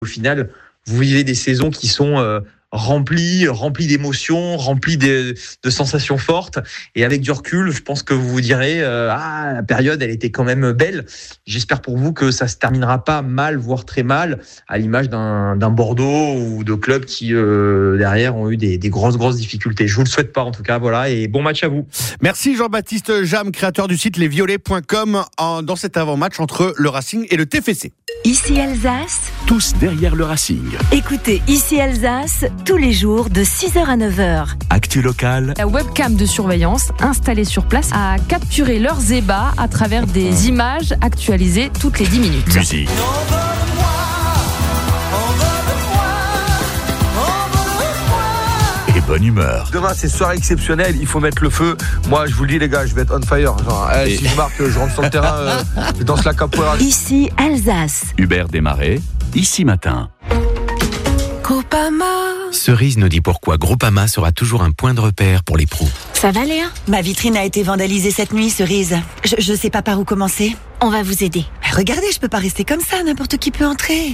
Au final, vous vivez des saisons qui sont remplies d'émotions, remplies de sensations fortes. Et avec du recul, je pense que vous vous direz la période, elle était quand même belle. J'espère pour vous que ça se terminera pas mal, voire très mal, à l'image d'un Bordeaux ou de clubs qui derrière ont eu des grosses difficultés. Je vous le souhaite pas en tout cas. Voilà, et bon match à vous. Merci Jean-Baptiste Jam, créateur du site lesviolets.com, dans cet avant-match entre le Racing et le TFC. Ici Alsace, tous derrière le Racing. Écoutez Ici Alsace tous les jours de 6h à 9h. Actu locale. La webcam de surveillance installée sur place a capturé leurs ébats à travers des images actualisées toutes les 10 minutes. Musique. Et bonne humeur. Demain, c'est soirée exceptionnelle, il faut mettre le feu. Moi, je vous le dis, les gars, je vais être on fire. Si je marque, je rentre sur le terrain, je danse la capoeira. Ici Alsace. Hubert Desmarais, Ici Matin. Groupama. Cerise nous dit pourquoi Groupama sera toujours un point de repère pour les pros. Ça va Léa ? Ma vitrine a été vandalisée cette nuit, Cerise. Je sais pas par où commencer. On va vous aider. Regardez, je peux pas rester comme ça, n'importe qui peut entrer.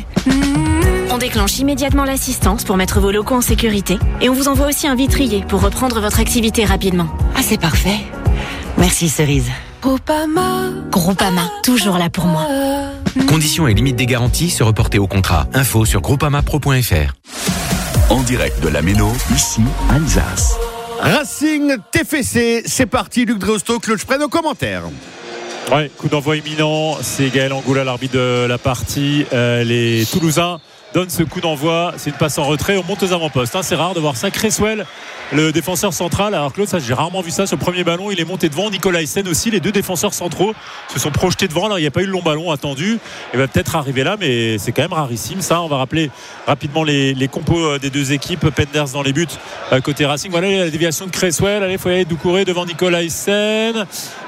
On déclenche immédiatement l'assistance pour mettre vos locaux en sécurité. Et on vous envoie aussi un vitrier pour reprendre votre activité rapidement. Ah, c'est parfait. Merci, Cerise. Groupama, toujours là pour moi. Conditions et limites des garanties se reporter au contrat. Info sur groupamapro.fr. En direct de la Méno, ici Alsace. Racing TFC, c'est parti. Luc Dreosto, que je prenne aux commentaires. Ouais, coup d'envoi imminent, c'est Gaël Angoula, l'arbitre de la partie. Les Toulousains donnent ce coup d'envoi, c'est une passe en retrait, on monte aux avant-postes. C'est rare de voir ça. Cresswell, le défenseur central, alors Claude, ça, j'ai rarement vu ça. Sur le premier ballon, il est monté devant. Nicolas Hyssen aussi, les deux défenseurs centraux se sont projetés devant. Alors il n'y a pas eu le long ballon attendu. Il va peut-être arriver là, mais c'est quand même rarissime ça. On va rappeler rapidement les compos des deux équipes. Penders dans les buts côté Racing. Voilà la déviation de Cresswell. Allez, il faut y aller Doucouré devant Nicolas Hyssen.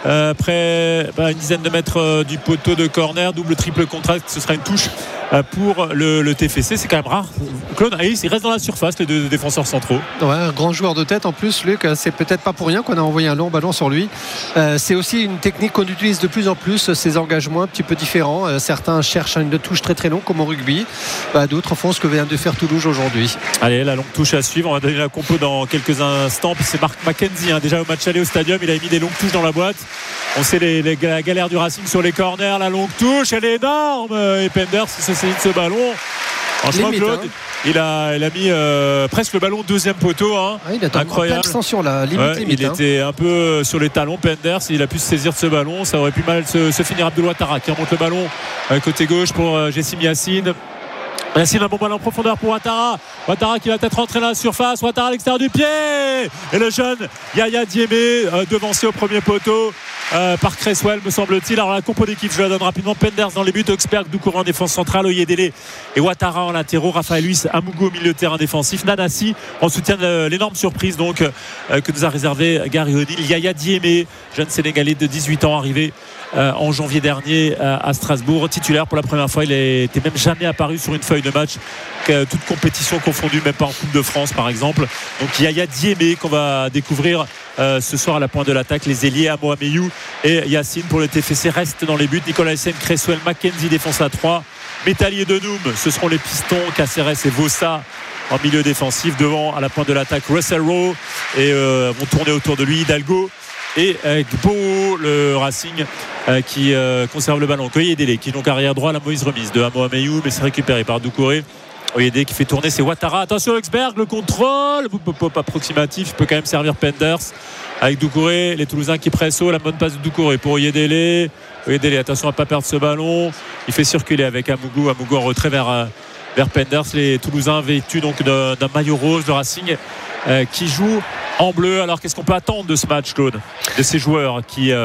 Après une dizaine de mètres du poteau de corner, double triple contact, ce sera une touche pour le TFC. C'est quand même rare. Claude, il reste dans la surface, les deux défenseurs centraux. Ouais, un grand joueur de tête en plus, Luc. C'est peut-être pas pour rien qu'on a envoyé un long ballon sur lui. C'est aussi une technique qu'on utilise de plus en plus, ces engagements un petit peu différents. Certains cherchent une touche très très longue comme au rugby. D'autres font ce que vient de faire Toulouse aujourd'hui. Allez, la longue touche à suivre. On va donner la compo dans quelques instants. C'est Marc McKenzie, déjà au match aller au Stadium, il a mis des longues touches dans la boîte. On sait la galère du Racing sur les corners. La longue touche, elle est énorme. Et Penders, il se saisit de ce ballon. Franchement, Claude, il a mis presque le ballon deuxième poteau. Il a incroyable. Extension, là, limite. Il était un peu sur les talons, Penders. Il a pu se saisir de ce ballon. Ça aurait pu mal se finir. Abdul Ouattara qui remonte le ballon côté gauche pour Jessim Yacine. Yacine, un bon ballon en profondeur pour Ouattara. Ouattara qui va peut-être rentrer dans la surface. Ouattara à l'extérieur du pied. Et le jeune Yaya Diémé devancé au premier poteau par Cresswell, me semble-t-il. Alors la compo d'équipe, je la donne rapidement. Penders dans les buts, Oxberg, Doucouré en défense centrale, Oyedele et Ouattara en latéraux, Raphaël Luis, Amougou au milieu de terrain défensif, Nanassi en soutien de l'énorme surprise donc que nous a réservé Gary O'Neill. Yaya Diémé, jeune Sénégalais de 18 ans arrivé en janvier dernier à Strasbourg, titulaire pour la première fois. Il n'était même jamais apparu sur une feuille de match, toute compétition confondue, même pas en Coupe de France par exemple. Donc Yaya Diémé qu'on va découvrir ce soir à la pointe de l'attaque. Les ailiers Amo Ameyou et Yacine pour le TFC restent dans les buts. Nicolas Hyssen, Cresswell, McKenzie défense à 3, Métallier de Noum, ce seront les pistons, Caceres et Vossa en milieu défensif. Devant à la pointe de l'attaque Russell Rowe et vont tourner autour de lui Hidalgo et Gbo, le Racing qui conserve le ballon. Oyedele qui est donc arrière droit, la Moïse remise de Amo Ameyou, mais c'est récupéré par Doucouré. Oyedele qui fait tourner, c'est Ouattara. Attention Oxberg, le contrôle approximatif, il peut quand même servir Penders avec Doucouré, les Toulousains qui pressent haut, la bonne passe de Doucouré pour Oyedele, attention à ne pas perdre ce ballon, il fait circuler avec Amougou en retrait vers Penders. Les Toulousains vêtus donc d'un maillot rose, de Racing qui joue en bleu. Alors qu'est-ce qu'on peut attendre de ce match, Claude, de ces joueurs qui il y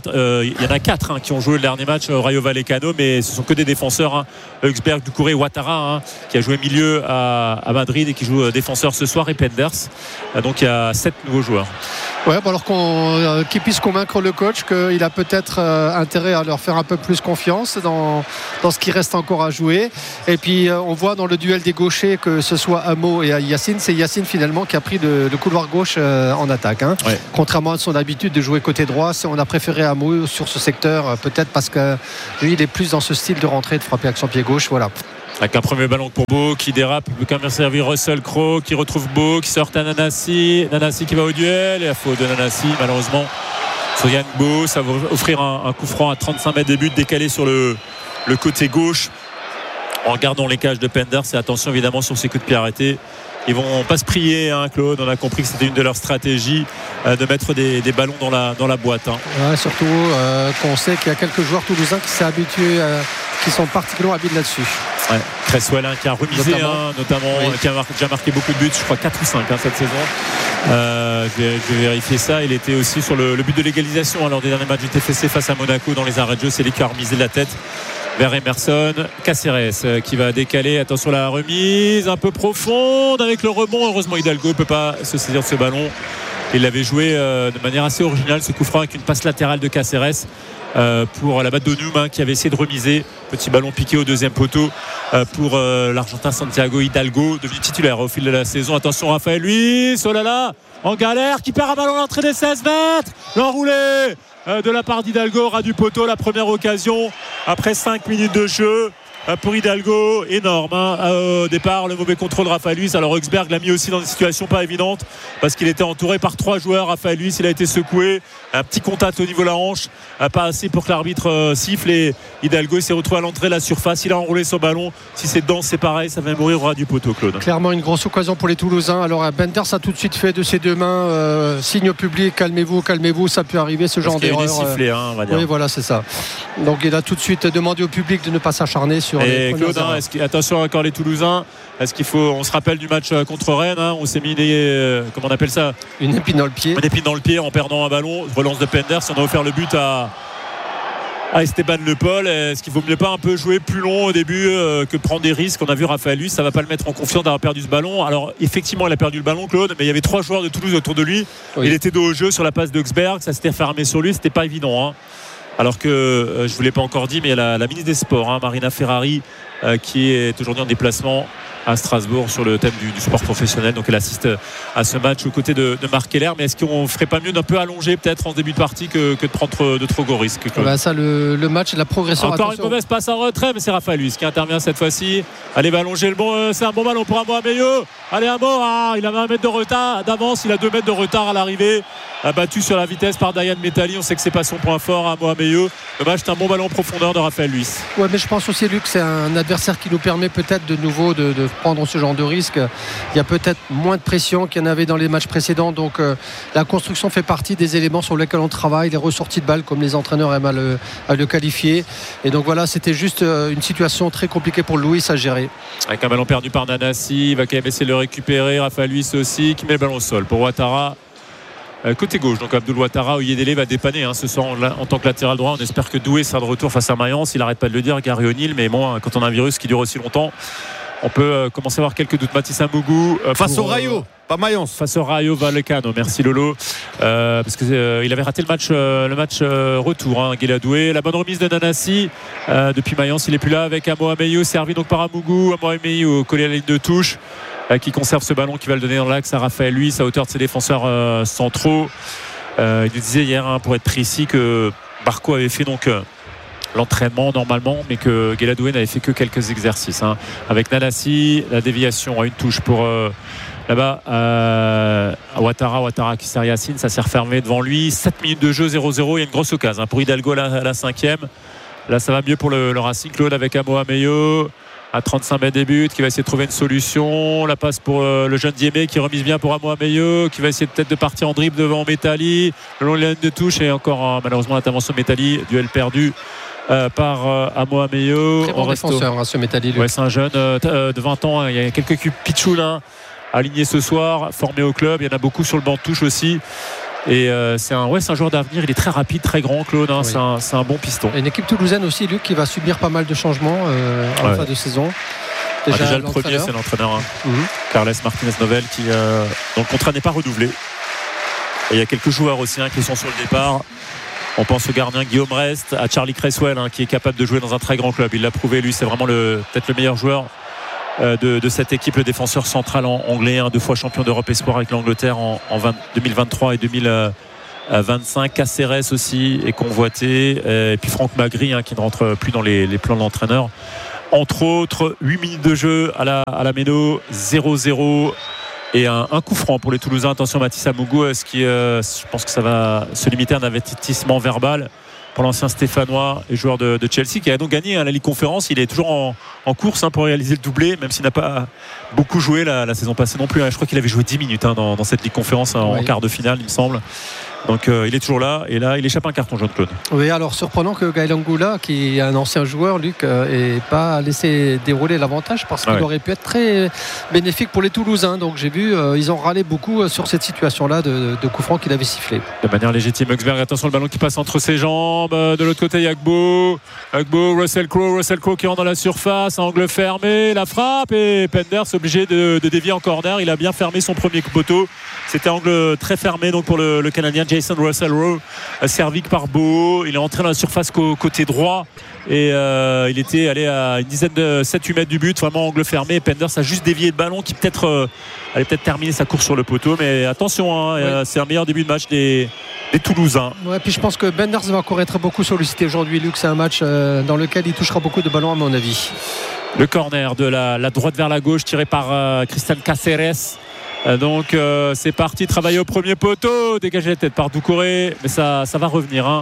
en a 4 qui ont joué le dernier match, Rayo Vallecano, mais ce sont que des défenseurs, Oxberg, Doucouré, Ouattara qui a joué milieu à Madrid et qui joue défenseur ce soir, et Penders. Donc il y a 7 nouveaux joueurs. Ouais, alors qu'il puisse convaincre le coach qu'il a peut-être intérêt à leur faire un peu plus confiance dans ce qui reste encore à jouer. Et puis on voit dans le duel des gauchers, que ce soit Amo et Yacine, c'est Yacine finalement qui a pris le couloir gauche en attaque. Ouais. Contrairement à son habitude de jouer côté droit, on a préféré Amo sur ce secteur, peut-être parce que lui il est plus dans ce style de rentrée, de frapper avec son pied gauche. Voilà. Avec un premier ballon pour Beau qui dérape, il peut quand même servir Russell Crowe qui retrouve Beau, qui sort à Nanassi qui va au duel, et la faute de Nanassi malheureusement sur Yann Beau. Ça va offrir un coup franc à 35 mètres des buts, décalé sur le côté gauche en gardant les cages de Penders. Et attention évidemment sur ces coups de pied arrêtés, ils vont pas se prier, hein, Claude. On a compris que c'était une de leurs stratégies de mettre des ballons dans la boîte, hein. Ouais, surtout qu'on sait qu'il y a quelques joueurs toulousains qui sont particulièrement habiles là-dessus. Ouais. Cresswell, hein, qui a remisé notamment oui. Qui a déjà marqué beaucoup de buts, je crois 4 ou 5 cette saison. Je vais vérifier ça. Il était aussi sur le but de l'égalisation lors des derniers matchs du TFC face à Monaco dans les arrêts de jeu. C'est lui qui a remisé la tête vers Emerson. Caceres qui va décaler. Attention la remise un peu profonde avec le rebond. Heureusement Hidalgo ne peut pas se saisir de ce ballon. Il l'avait joué de manière assez originale, ce coup franc, avec une passe latérale de Caceres pour la batte d'Onum, qui avait essayé de remiser. Petit ballon piqué au deuxième poteau pour l'Argentin Santiago Hidalgo, devenu titulaire au fil de la saison. Attention Raphaël Luis, oh là là, en galère, qui perd un ballon à l'entrée des 16 mètres. L'enroulé de la part d'Hidalgo, ras du poteau, la première occasion après 5 minutes de jeu pour Hidalgo, énorme, au départ. Le mauvais contrôle de Raphaël Luis. Alors Augsberg l'a mis aussi dans des situations pas évidentes parce qu'il était entouré par 3 joueurs. Raphaël Luis, il a été secoué, un petit contact au niveau de la hanche, pas assez pour que l'arbitre siffle, et Hidalgo il s'est retrouvé à l'entrée de la surface. Il a enroulé son ballon. Si c'est dedans, c'est pareil, ça va mourir au ras du poteau, Claude. Clairement une grosse occasion pour les Toulousains. Alors Benders a tout de suite fait de ses deux mains signe au public, calmez-vous, ça peut arriver, ce genre d'erreur. Il est sifflé, on va dire. Oui, voilà, c'est ça. Donc il a tout de suite demandé au public de ne pas s'acharner sur les Claude, attention encore les Toulousains. Est-ce qu'il faut, on se rappelle du match contre Rennes, on s'est mis comment on appelle ça, une épine dans le pied. Une épine dans le pied en perdant un ballon. Relance de Penders, on a offert le but à Esteban Le Paul. Est-ce qu'il vaut mieux pas un peu jouer plus long au début que prendre des risques? On a vu Raphaël Luis, ça va pas le mettre en confiance d'avoir perdu ce ballon. Alors effectivement il a perdu le ballon, Claude, mais il y avait 3 joueurs de Toulouse autour de lui. Oui. Il était dos au jeu sur la passe d'Augsberg, ça s'était fermé sur lui, c'était pas évident, hein. Alors que je ne vous l'ai pas encore dit, mais il y a la ministre des Sports, Marina Ferrari, qui est aujourd'hui en déplacement à Strasbourg sur le thème du sport professionnel. Donc elle assiste à ce match aux côtés de Marc Keller. Mais est-ce qu'on ne ferait pas mieux d'un peu allonger peut-être en ce début de partie que de prendre de trop gros risques? Ça, le match, la progression. Encore attention. Une mauvaise passe en retrait, mais c'est Raphaël Luis qui intervient cette fois-ci. Allez, va allonger le bon. C'est un bon ballon pour Amo Ameyo. Allez, Amo, il avait 1 mètre de retard d'avance, il a 2 mètres de retard à l'arrivée. Battu sur la vitesse par Dayan Metali. On sait que c'est pas son point fort, Amo Ameyo. Le match, c'est un bon ballon en profondeur de Raphaël Luis. Ouais, mais je pense aussi, Luc, c'est un adversaire qui nous permet peut-être de nouveau de prendre ce genre de risque. Il y a peut-être moins de pression qu'il y en avait dans les matchs précédents. Donc la construction fait partie des éléments sur lesquels on travaille, les ressorties de balles comme les entraîneurs aiment à le qualifier. Et donc voilà, c'était juste une situation très compliquée pour Luis à gérer. Avec un ballon perdu par Nanassi, il va quand même essayer de le récupérer. Raphaël Luis aussi qui met le ballon au sol pour Ouattara. Côté gauche, donc Abdoul Ouattara, Oyedele va dépanner ce soir en tant que latéral droit. On espère que Doué sera de retour face à Mayence. Il n'arrête pas de le dire, Gary O'Neill, mais bon, quand on a un virus qui dure aussi longtemps, on peut commencer à avoir quelques doutes. Mathis Amougou face au Rayo, pas Mayence. Face au Rayo Vallecano, merci Lolo, parce que il avait raté le match retour, Guéladoué. La bonne remise de Nanassi depuis Mayence, il n'est plus là, avec Amo Ameyo servi donc par Amougou. Amo Ameyo collé à la ligne de touche, qui conserve ce ballon, qui va le donner dans l'axe à Raphaël Luis à hauteur de ses défenseurs centraux. Il nous disait hier, pour être précis, que Barco avait fait donc l'entraînement normalement, mais que Guéladoué n'avait fait que quelques exercices, avec Nanassi, la déviation à une touche pour là-bas Ouattara qui sert Yacine, ça s'est refermé devant lui. 7 minutes de jeu, 0-0. Il y a une grosse occasion pour Hidalgo à la 5e. Là ça va mieux pour le Racing, Claude, avec Amo Ameyo à 35 mètres des buts, qui va essayer de trouver une solution. La passe pour le jeune Diémé qui remise bien pour Amo Ameyo, qui va essayer peut-être de partir en dribble devant Metali le long de la ligne de touche, et encore malheureusement l'intervention de Metali, duel perdu par Amo Ameyo. Très bon défenseur, ce Metali. Ouais, c'est un jeune de 20 ans. Il y a quelques pitchouls alignés ce soir, formés au club. Il y en a beaucoup sur le banc de touche aussi. Et c'est un joueur d'avenir. Il est très rapide, très grand, Claude. Oui. C'est un bon piston. Et une équipe toulousaine aussi, Luc, qui va subir pas mal de changements en fin de saison. Déjà le premier, c'est l'entraîneur, Carles Martinez-Novel, dont le contrat n'est pas renouvelé. Et il y a quelques joueurs aussi qui sont sur le départ. On pense au gardien Guillaume Rest, à Charlie Cresswell, qui est capable de jouer dans un très grand club. Il l'a prouvé, lui, c'est vraiment peut-être le meilleur joueur de cette équipe, le défenseur central anglais, 2 fois champion d'Europe Espoir avec l'Angleterre en 2023 et 2025. Caceres aussi est convoité, et puis Franck Magri, qui ne rentre plus dans les plans de l'entraîneur. entre autres. 8 minutes de jeu à la Méno, 0-0. Et un coup franc pour les Toulousains. Attention, Mathis Amougou, je pense que ça va se limiter à un avertissement verbal pour l'ancien Stéphanois et joueur de Chelsea, qui a donc gagné la Ligue Conférence. Il est toujours en course pour réaliser le doublé, même s'il n'a pas beaucoup joué la saison passée non plus. Je crois qu'il avait joué 10 minutes dans cette Ligue Conférence en quart de finale, il me semble. Donc il est toujours là, et là il échappe un carton jaune, Claude. Oui, alors surprenant que Gaël Angoula, qui est un ancien joueur, Luc, n'ait pas laissé dérouler l'avantage, parce qu'il aurait pu être très bénéfique pour les Toulousains. Donc j'ai vu, ils ont râlé beaucoup sur cette situation-là de coup franc qu'il avait sifflé. De manière légitime, Augsberg, attention, le ballon qui passe entre ses jambes. De l'autre côté, il y a Agbo, Russell Crowe qui rentre dans la surface, angle fermé, la frappe, et Penders obligé de dévier en corner. Il a bien fermé son premier poteau. C'était angle très fermé donc pour le Canadien Jason Russell-Rowe, servi par Beau. Il est entré dans la surface côté droit, et il était allé à une dizaine de 7-8 mètres du but, vraiment angle fermé. Penders a juste dévié le ballon, qui allait peut-être terminer sa course sur le poteau, mais attention, c'est un meilleur début de match des Toulousains. Ouais, puis je pense que Penders va encore être beaucoup sollicité aujourd'hui, Luc. C'est un match dans lequel il touchera beaucoup de ballons, à mon avis. Le corner de la droite vers la gauche, tiré par Christian Cáceres. Donc c'est parti, travailler au premier poteau, dégager la tête par Doucouré, mais ça va revenir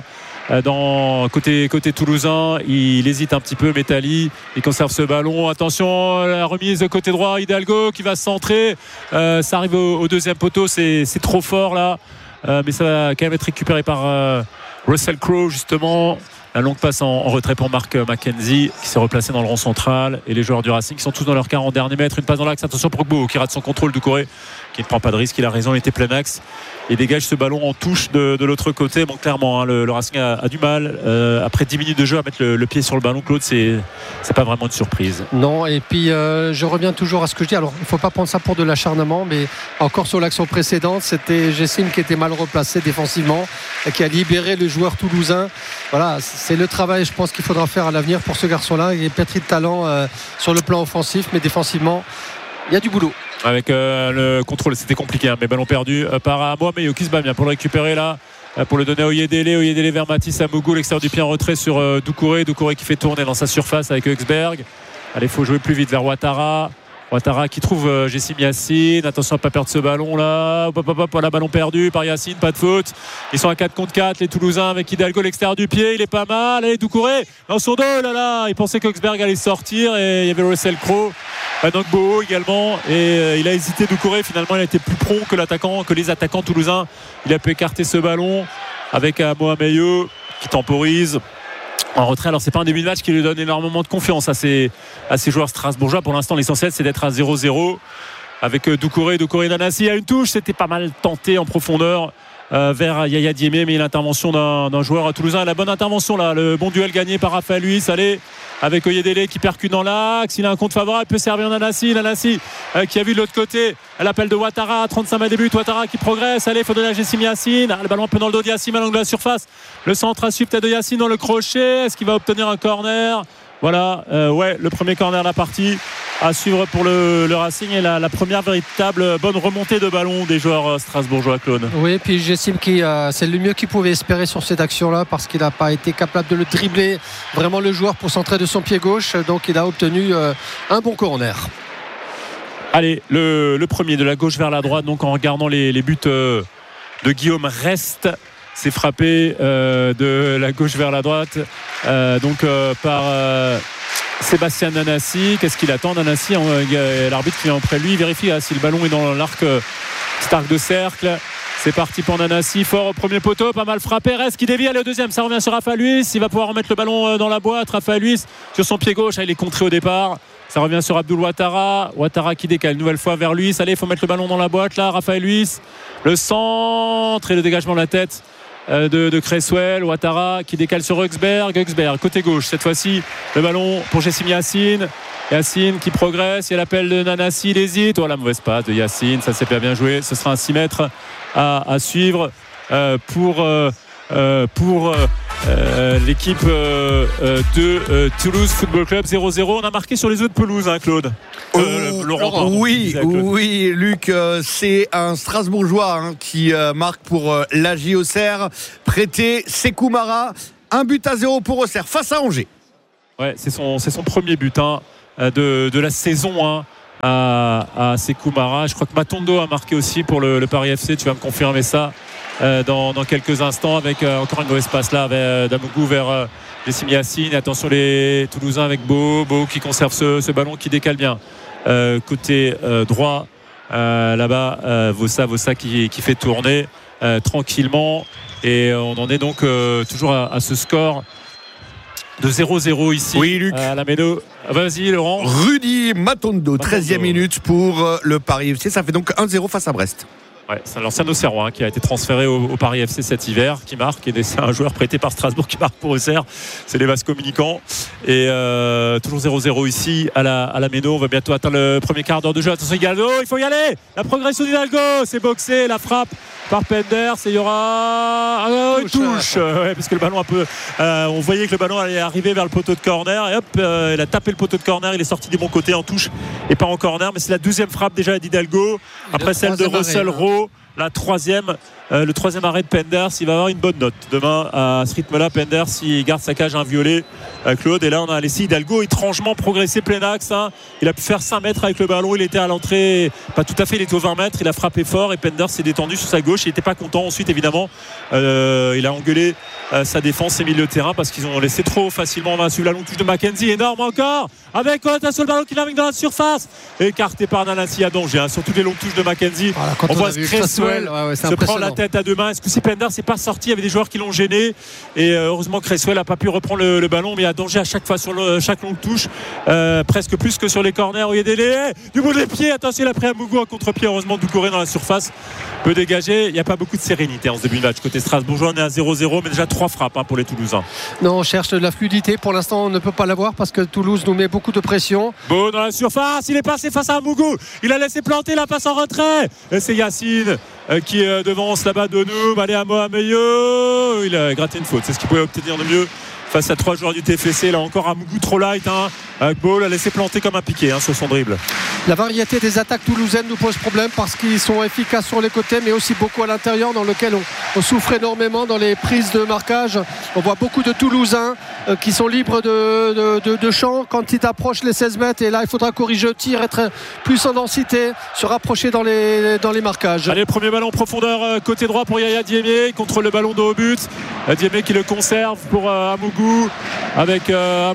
côté toulousain. Il hésite un petit peu, Métali, il conserve ce ballon. Attention, la remise de côté droit, Hidalgo qui va se centrer, ça arrive au deuxième poteau, c'est trop fort là, mais ça va quand même être récupéré par Russell Crowe, justement. La longue passe en retrait pour Mark McKenzie, qui s'est replacé dans le rond central, et les joueurs du Racing qui sont tous dans leur 40 derniers mètres. Une passe dans l'axe, attention pour Gbo qui rate son contrôle, Doucouré qui ne prend pas de risque, il a raison, il était plein axe et dégage ce ballon en touche de l'autre côté. Bon, clairement, le Racing a du mal après 10 minutes de jeu à mettre le pied sur le ballon. Claude, c'est pas vraiment une surprise. Non, et puis je reviens toujours à ce que je dis. Alors il ne faut pas prendre ça pour de l'acharnement, mais encore sur l'action précédente, c'était Jessim qui était mal replacé défensivement et qui a libéré le joueur toulousain. Voilà, c'est le travail, je pense, qu'il faudra faire à l'avenir pour ce garçon-là. Il est pétri de talent sur le plan offensif, mais défensivement, il y a du boulot. Avec le contrôle, c'était compliqué, mais ballon perdu par Mohamed qui se bat bien pour le récupérer là, pour le donner à Oyedele vers Mathis Amougou, l'extérieur du pied en retrait sur Doucouré qui fait tourner dans sa surface avec Augsberg. Allez, il faut jouer plus vite vers Ouattara qui trouve Jessim Yacine. Attention à ne pas perdre ce ballon là. Voilà, ballon perdu par Yacine, pas de faute. Ils sont à 4 contre 4, les Toulousains, avec Hidalgo l'extérieur du pied, il est pas mal. Allez, Doucouré dans son dos, il pensait qu'Augsberg allait sortir, et il y avait Russell Crowe, donc Boho également, et il a hésité. Doucouré, finalement il a été plus prompt que les attaquants toulousains. Il a pu écarter ce ballon avec Mohamed qui temporise en retrait. Alors c'est pas un début de match qui lui donne énormément de confiance à ces joueurs strasbourgeois. Pour l'instant, l'essentiel c'est d'être à 0-0 avec Doucouré Nanassi à une touche. C'était pas mal tenté en profondeur vers Yaya Diémé, mais l'intervention d'un joueur toulousain, la bonne intervention là, le bon duel gagné par Raphaël Luis. Allez, avec Oyedele qui percute dans l'axe, il a un compte favorable, peut servir Nanassi qui a vu de l'autre côté l'appel de Ouattara, 35 mètres début, Ouattara qui progresse. Allez, il faut donner à Jessim Yacine, le ballon un peu dans le dos de Yacine à l'angle de la surface, le centre à suivre, tête de Yacine dans le crochet, est-ce qu'il va obtenir un corner? Voilà, le premier corner de la partie à suivre pour le Racing, et la première véritable bonne remontée de ballon des joueurs strasbourgeois, Claude. Oui, puis Jessim c'est le mieux qu'il pouvait espérer sur cette action-là, parce qu'il n'a pas été capable de le dribbler vraiment le joueur pour centrer de son pied gauche, donc il a obtenu un bon corner. Allez, le premier de la gauche vers la droite, donc en regardant les buts de Guillaume Reste. C'est frappé de la gauche vers la droite par Sébastien Nanassi. Qu'est-ce qu'il attend, Nanassi? L'arbitre qui vient après lui, il vérifie si le ballon est dans l'arc, petit arc de cercle. C'est parti pour Nanassi, fort au premier poteau, pas mal frappé. Reste qui dévie, allez au deuxième, ça revient sur Raphaël Luis. Il va pouvoir remettre le ballon dans la boîte. Raphaël Luis sur son pied gauche, il est contré au départ. Ça revient sur Abdoul Ouattara qui décale une nouvelle fois vers Luis. Allez, il faut mettre le ballon dans la boîte là. Raphaël Luis, le centre et le dégagement de la tête de Cresswell. Ouattara qui décale sur Augsberg, côté gauche cette fois-ci, le ballon pour Jessim Yacine qui progresse. Il y a l'appel de Nanassi, il hésite. La mauvaise passe de Yacine, ça s'est bien joué. Ce sera un 6 mètres à suivre pour l'équipe de Toulouse Football Club. 0-0. On a marqué sur les autres pelouses, Claude. Laurent, oui, Luc, c'est un Strasbourgeois qui marque pour l'AJ Auxerre, prêté Sekou Mara. 1-0 pour Auxerre face à Angers. Ouais, c'est son premier but de la saison à Sékou Mara. Je crois que Matondo a marqué aussi pour le Paris FC. Tu vas me confirmer ça dans quelques instants avec encore une mauvaise passe là avec Damougou vers Jessim Yassine. Attention les Toulousains avec Beau qui conserve ce ballon qui décale bien côté droit là-bas. Vossa qui fait tourner tranquillement et on en est donc toujours à ce score de 0-0 ici. Oui, Luc. À la Méno. Vas-y, Laurent. Rudy Matondo, 13e minute pour le Paris FC. Ça fait donc 1-0 face à Brest. Ouais, c'est l'ancien Auxerrois qui a été transféré au Paris FC cet hiver, qui marque, et c'est un joueur prêté par Strasbourg qui marque pour Auxerre. C'est les vases communicants. Et toujours 0-0 ici à la Méno. On va bientôt atteindre le premier quart d'heure de jeu. Attention Hidalgo, il faut y aller. La progression d'Hidalgo, c'est boxé, la frappe par Penders, et il y aura une touche. Parce que le ballon un peu, on voyait que le ballon allait arriver vers le poteau de corner, et hop, il a tapé le poteau de corner, il est sorti du bon côté en touche et pas en corner, mais c'est la deuxième frappe déjà d'Hidalgo après celle de Russell Rowe. La troisième, le troisième arrêt de Penders. Il va avoir une bonne note demain à ce rythme-là. Penders, il garde sa cage inviolée, Claude, et là on a laissé Hidalgo étrangement progresser plein axe. Il a pu faire 5 mètres avec le ballon, il était à l'entrée, pas tout à fait, il était aux 20 mètres, il a frappé fort et Penders s'est détendu sur sa gauche. Il n'était pas content ensuite évidemment, il a engueulé sa défense et milieu de terrain parce qu'ils ont laissé trop facilement. On va suivre la longue touche de Mackenzie, énorme encore, avec attention le ballon qui navigue dans la surface, écarté par Nanassi à danger, sur toutes les longues touches de Mackenzie. On voit Cresswell se prend la tête à deux mains. Est-ce que si Penders n'est pas sorti, il y avait des joueurs qui l'ont gêné, et heureusement Cresswell n'a pas pu reprendre le ballon, mais il y a danger à chaque fois sur chaque longue touche, presque plus que sur les corners où il y a des délais du bout des pieds. Attention, il a pris un Mougou en contre-pied, heureusement Doucouré dans la surface peut dégager. Il n'y a pas beaucoup de sérénité en ce début de match côté strasbourgeois. On est à 0-0, mais déjà 3 frappes pour les Toulousains. Non, on cherche de la fluidité. Pour l'instant, on ne peut pas l'avoir parce que Toulouse nous met beaucoup de pression. Beau dans la surface, il est passé face à Mougou, il a laissé planter la passe en retrait, et c'est Yassine qui devance là-bas de nous. Allez à Mohameyo, il a gratté une faute, c'est ce qu'il pouvait obtenir de mieux face à 3 joueurs du TFC. Là encore un Mougou trop light, Beau l'a laissé planter comme un piqué sur son dribble. La variété des attaques toulousaines nous pose problème parce qu'ils sont efficaces sur les côtés mais aussi beaucoup à l'intérieur, dans lequel on souffre énormément dans les prises de marquage. On voit beaucoup de Toulousains qui sont libres de champ quand ils approchent les 16 mètres, et là il faudra corriger le tir, être plus en densité, se rapprocher dans les marquages. Allez, premier ballon profondeur côté droit pour Yaya Diémé, contre le ballon de haut but. Diémé qui le conserve pour Amougou avec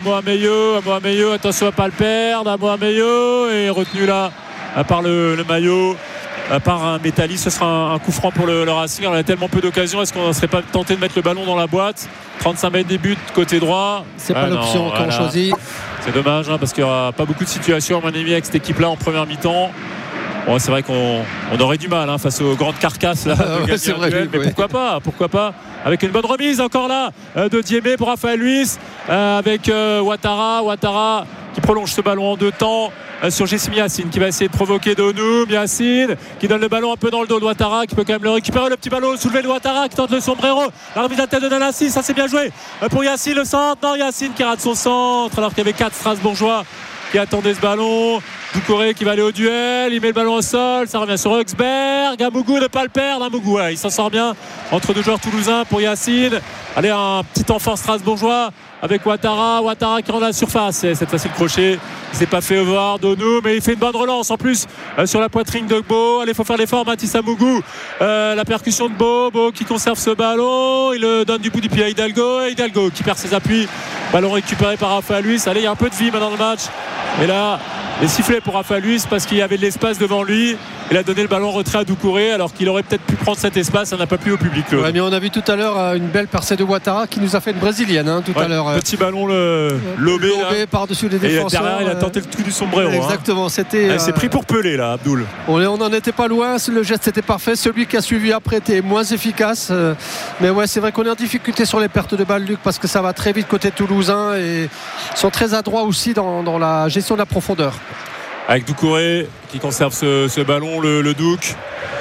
Mohameyo. Attention à ne pas le perdre, Mohameyo est retenu là par le maillot, par un Métalli. Ce sera un coup franc pour le Racing. On a tellement peu d'occasions, est-ce qu'on ne serait pas tenté de mettre le ballon dans la boîte? 35 mètres des buts côté droit, c'est pas l'option qu'on choisit. C'est dommage parce qu'il n'y aura pas beaucoup de situations à mon avis avec cette équipe là en première mi-temps. Bon, c'est vrai qu'on aurait du mal face aux grandes carcasses là, c'est vrai, duel, mais pourquoi pas avec une bonne remise encore là de Diémé pour Raphaël Luis, avec Ouattara qui prolonge ce ballon en 2 temps sur Jessim Yassine, qui va essayer de provoquer Donoum. Yassine qui donne le ballon un peu dans le dos de Ouattara, qui peut quand même le récupérer, le petit ballon soulevé de Ouattara qui tente le sombrero, la remise à tête de Nanassi, ça c'est bien joué pour Yassine, le centre. Non, Yassine qui rate son centre alors qu'il y avait 4 Strasbourgeois qui attendaient ce ballon. Doucouré qui va aller au duel, il met le ballon au sol, ça revient sur Huxberg. Amougou ne pas le perdre, Amougou il s'en sort bien entre 2 joueurs toulousains pour Yassine. Allez, un petit enfant strasbourgeois avec Ouattara qui rentre à la surface, et cette fois-ci le crochet il s'est pas fait voir Donou, mais il fait une bonne relance en plus sur la poitrine de Beau. Allez, il faut faire l'effort, Mathis Amougou, la percussion de Beau qui conserve ce ballon, il le donne du bout du pied à Hidalgo qui perd ses appuis, ballon récupéré par Raphaël Luis. Allez, il y a un peu de vie maintenant dans le match, et là les sifflets pour Raphaël Luis parce qu'il y avait de l'espace devant lui. Il a donné le ballon retrait à Doucouré alors qu'il aurait peut-être pu prendre cet espace. Ça n'a pas plu au public. Ouais, mais on a vu tout à l'heure une belle percée de Ouattara qui nous a fait une brésilienne tout à l'heure. Petit ballon lobé par-dessus les défenseurs. Et derrière, il a tenté le truc du sombrero. Exactement. C'était. Il s'est pris pour Pelé là, Abdoul. On n'en était pas loin. Le geste était parfait. Celui qui a suivi après était moins efficace. Mais ouais, c'est vrai qu'on est en difficulté sur les pertes de balles, Luc, parce que ça va très vite côté toulousain et ils sont très adroits aussi dans la gestion de la profondeur. Avec Doucouré qui conserve ce ballon, le Douk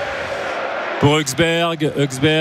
pour Huxberg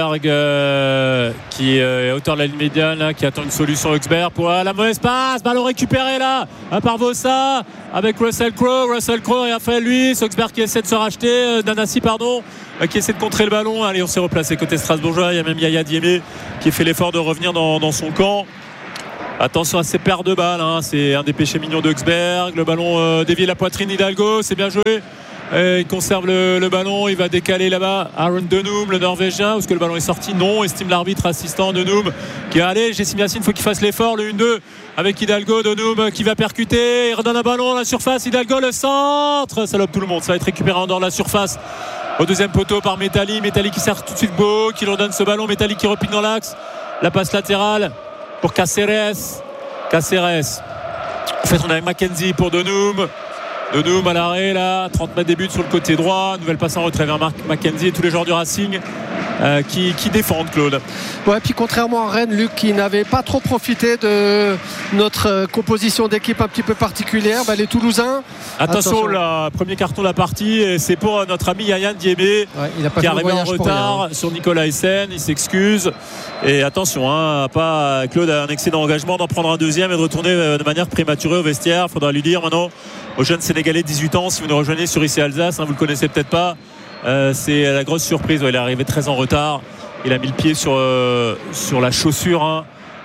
qui est à hauteur de la ligne médiane là, qui attend une solution. Huxberg pour la mauvaise passe, ballon récupéré là par Vossa avec Russell Crowe et Raphaël Luis. Huxberg qui essaie de se racheter, Nanassi qui essaie de contrer le ballon. Allez, on s'est replacé côté strasbourgeois, il y a même Yaya Diémé qui fait l'effort de revenir dans son camp. Attention à ces paires de balles, hein. C'est un des péchés mignons de Huxberg. Le ballon dévié la poitrine, Hidalgo, c'est bien joué. Et il conserve le ballon, il va décaler là-bas Aaron Denum, le Norvégien. Est-ce que le ballon est sorti? Non, estime l'arbitre assistant Denum qui a allé. Jessim Yacine, il faut qu'il fasse l'effort. Le 1-2 avec Hidalgo, Denum qui va percuter. Il redonne un ballon à la surface. Hidalgo, le centre. Ça lobe tout le monde. Ça va être récupéré en dehors de la surface. Au deuxième poteau par Metalli. Metalli qui sert tout de suite Beau, qui redonne ce ballon. Metalli qui repique dans l'axe. La passe latérale pour Caceres. En fait, on a Mackenzie pour Denum. Denum à l'arrêt là, 30 mètres des buts sur le côté droit, nouvelle passe en retrait vers Mackenzie et tous les joueurs du Racing qui défendent, Claude. Ouais, puis contrairement à Rennes, Luc, qui n'avait pas trop profité de notre composition d'équipe un petit peu particulière, les Toulousains. Attention. Le premier carton de la partie, et c'est pour notre ami Yayan Diémé, qui est arrivé en retard sur Nicolas Essen. Il s'excuse. Et attention, Claude a un excellent engagement d'en prendre un deuxième et de retourner de manière prématurée au vestiaire. Il faudra lui dire maintenant aux jeunes Sénégalais de 18 ans, si vous nous rejoignez sur IC Alsace, vous ne le connaissez peut-être pas. C'est la grosse surprise. Il est arrivé très en retard. Il a mis le pied sur la chaussure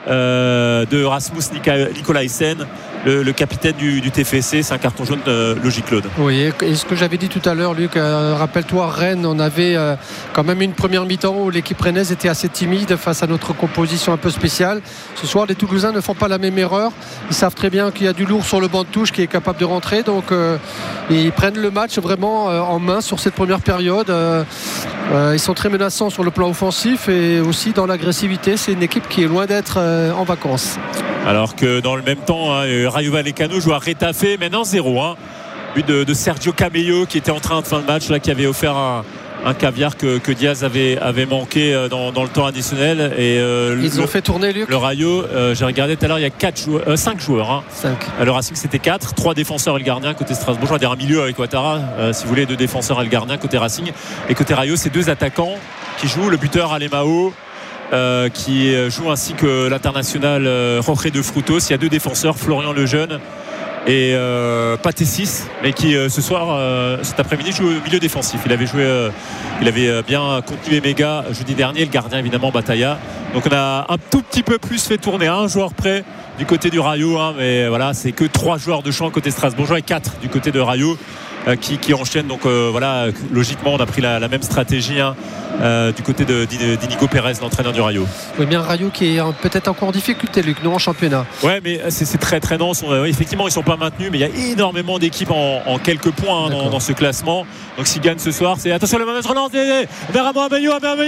de Rasmus Nicolaisen, le capitaine du TFC. C'est un carton jaune logique, Claude. Oui, et ce que j'avais dit tout à l'heure, Luc, rappelle-toi, Rennes, on avait quand même une première mi-temps où l'équipe rennaise était assez timide face à notre composition un peu spéciale. Ce soir, les Toulousains ne font pas la même erreur. Ils savent très bien qu'il y a du lourd sur le banc de touche qui est capable de rentrer, donc ils prennent le match vraiment en main sur cette première période. Ils sont très menaçants sur le plan offensif et aussi dans l'agressivité. C'est une équipe qui est loin d'être en vacances. Alors que dans le même temps, Rayo Vallecano joue à Retafe, maintenant 0. But de Sergio Camello qui était en train de fin de match, là, qui avait offert un caviar que Diaz avait manqué dans le temps additionnel. Et ils ont fait tourner, Luc. Le Rayo, j'ai regardé tout à l'heure, il y a 5 joueurs. 5. Le Racing c'était 4, 3 défenseurs et le gardien côté Strasbourg. Je vais dire un milieu avec Ouattara, si vous voulez, 2 défenseurs et le gardien côté Racing. Et côté Rayo, c'est 2 attaquants qui jouent, le buteur Alemao. Qui joue ainsi que l'international Jorge de Frutos. Il y a 2 défenseurs, Florian Lejeune et Patessis, mais qui ce soir, cet après-midi, joue au milieu défensif. Il avait bien contenu Emega jeudi dernier, le gardien évidemment Bataya. Donc on a un tout petit peu plus fait tourner, un joueur près du côté du Rayo, mais voilà, c'est que 3 joueurs de champ côté Strasbourgeois et 4 du côté de Rayo. Qui enchaîne, donc logiquement on a pris la même stratégie du côté d'Inigo Pérez, l'entraîneur du Rayo. Oui, bien Rayo qui est peut-être encore en difficulté, Luc, non, en championnat. Ouais, mais c'est très très dense. Effectivement, ils sont pas maintenus, mais il y a énormément d'équipes en quelques points dans ce classement. Donc s'ils gagnent ce soir, c'est attention, le Mames relance vers Amoameyou.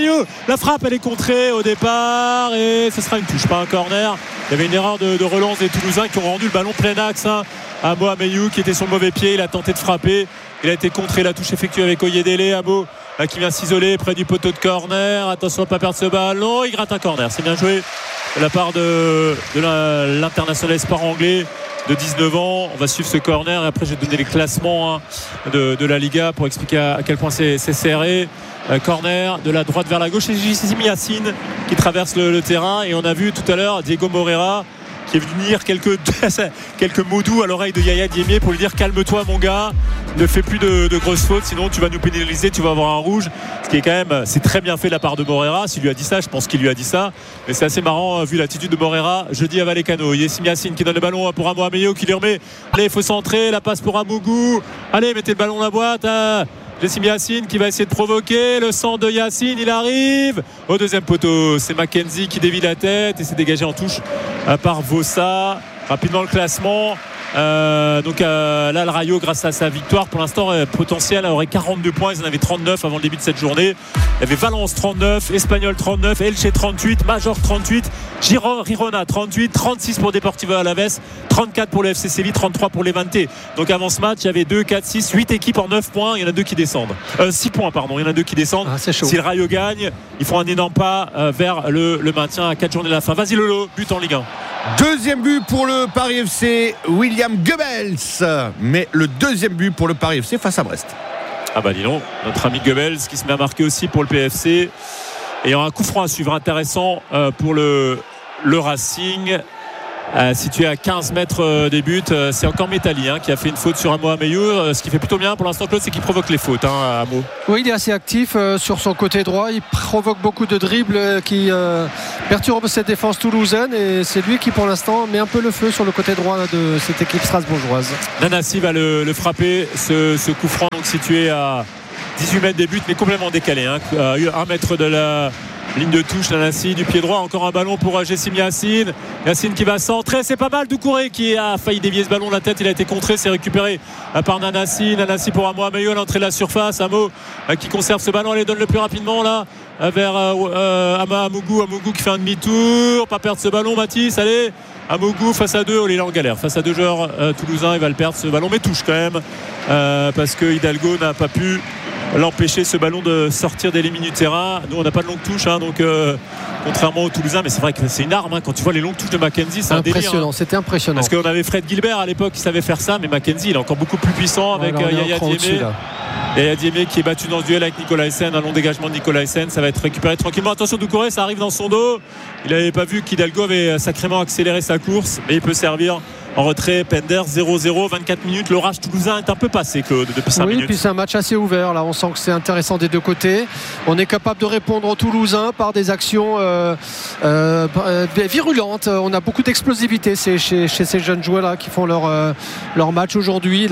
La frappe, elle est contrée au départ et ce sera une touche, pas un corner. Il y avait une erreur de relance des Toulousains qui ont rendu le ballon plein axe. Amoameyou qui était sur le mauvais pied, il a tenté de frapper, il a été contré, la touche effectuée avec Oyedele. Amo qui vient s'isoler près du poteau de corner. Attention à ne pas perdre ce ballon, il gratte un corner, c'est bien joué de la part de l'international espoir anglais de 19 ans. On va suivre ce corner et après je vais donner les classements de la Liga pour expliquer à quel point c'est serré. Corner de la droite vers la gauche, c'est Jessim Yacine qui traverse le terrain et on a vu tout à l'heure Diego Moreira qui est venu dire quelques mots doux à l'oreille de Yaya Diémé pour lui dire calme-toi mon gars, ne fais plus de grosses fautes, sinon tu vas nous pénaliser, tu vas avoir un rouge. Ce qui est quand même, c'est très bien fait de la part de Moreira. S'il lui a dit ça, je pense qu'il lui a dit ça, mais c'est assez marrant vu l'attitude de Moreira jeudi à Vallecano. Jessim Yacine qui donne le ballon pour Amoameyou qui lui remet, allez il faut centrer, la passe pour Amougou, allez mettez le ballon dans la boîte. Jessim Yacine qui va essayer de provoquer le centre de Yacine, il arrive au deuxième poteau, c'est Mackenzie qui dévie la tête et s'est dégagé en touche par Vossa. Rapidement le classement, donc là le Rayo grâce à sa victoire pour l'instant potentiel aurait 42 points, ils en avaient 39 avant le début de cette journée. Il y avait Valence 39, Espanyol 39, Elche 38, Major 38, Girona 38, 36 pour Deportivo Alavés, 34 pour le FC Séville, 33 pour Levante. Donc avant ce match il y avait 2, 4, 6, 8 équipes en 9 points, il y en a 2 qui descendent 6 points pardon, il y en a 2 qui descendent. C'est chaud. Si le Rayo gagne, ils font un énorme pas vers le maintien à 4 journées de la fin. Vas-y Lolo, but en Ligue 1. Deuxième but pour le Paris FC, William Goebbels. Mais le deuxième but pour le Paris FC face à Brest. Ah bah dis donc, notre ami Goebbels qui se met à marquer aussi pour le PFC. Et il y aura un coup franc à suivre intéressant pour le Racing. situé à 15 mètres des buts. C'est encore Métali qui a fait une faute sur Amo Ameyu. Ce qui fait plutôt bien pour l'instant, Claude, c'est qu'il provoque les fautes, Amo. Oui, il est assez actif sur son côté droit. Il provoque beaucoup de dribbles qui perturbent cette défense toulousaine, et c'est lui qui pour l'instant met un peu le feu sur le côté droit de cette équipe strasbourgeoise. Nanasi va le frapper, ce coup franc donc situé à 18 mètres des buts, mais complètement décalé, à 1 mètre de la ligne de touche. Nanasi du pied droit, encore un ballon pour Jessim Yacine qui va centrer, c'est pas mal. Doucouré qui a failli dévier ce ballon de la tête, il a été contré, c'est récupéré par Nanasi pour Amo Ameyu à l'entrée de la surface. Amo qui conserve ce ballon, elle donne le plus rapidement là vers Amougou qui fait un demi-tour, pas perdre ce ballon. Mathis, allez, Amougou face à deux, il est en galère face à deux joueurs toulousains, il va le perdre ce ballon, mais touche quand même parce que Hidalgo n'a pas pu l'empêcher ce ballon de sortir des lignes du terrain. Nous on n'a pas de longue touche, donc contrairement aux Toulousains, mais c'est vrai que c'est une arme quand tu vois les longues touches de Mackenzie, c'est impressionnant, c'était impressionnant parce qu'on avait Fred Gilbert à l'époque qui savait faire ça, mais Mackenzie il est encore beaucoup plus puissant avec Yaya Diémé. Yaya Diémé qui est battu dans ce duel avec Nicolas Hyssen, un long dégagement de Nicolas Hyssen, ça va être récupéré tranquillement. Attention, Doucouré, ça arrive dans son dos, il n'avait pas vu qu'Hidalgo avait sacrément accéléré sa course, mais il peut servir en retrait. Pender 0-0, 24 minutes. L'orage toulousain est un peu passé, Claude, depuis 5 minutes. Oui, puis c'est un match assez ouvert. Là, on sent que c'est intéressant des deux côtés. On est capable de répondre aux Toulousains par des actions virulentes. On a beaucoup d'explosivité chez ces jeunes joueurs-là qui font leur match aujourd'hui.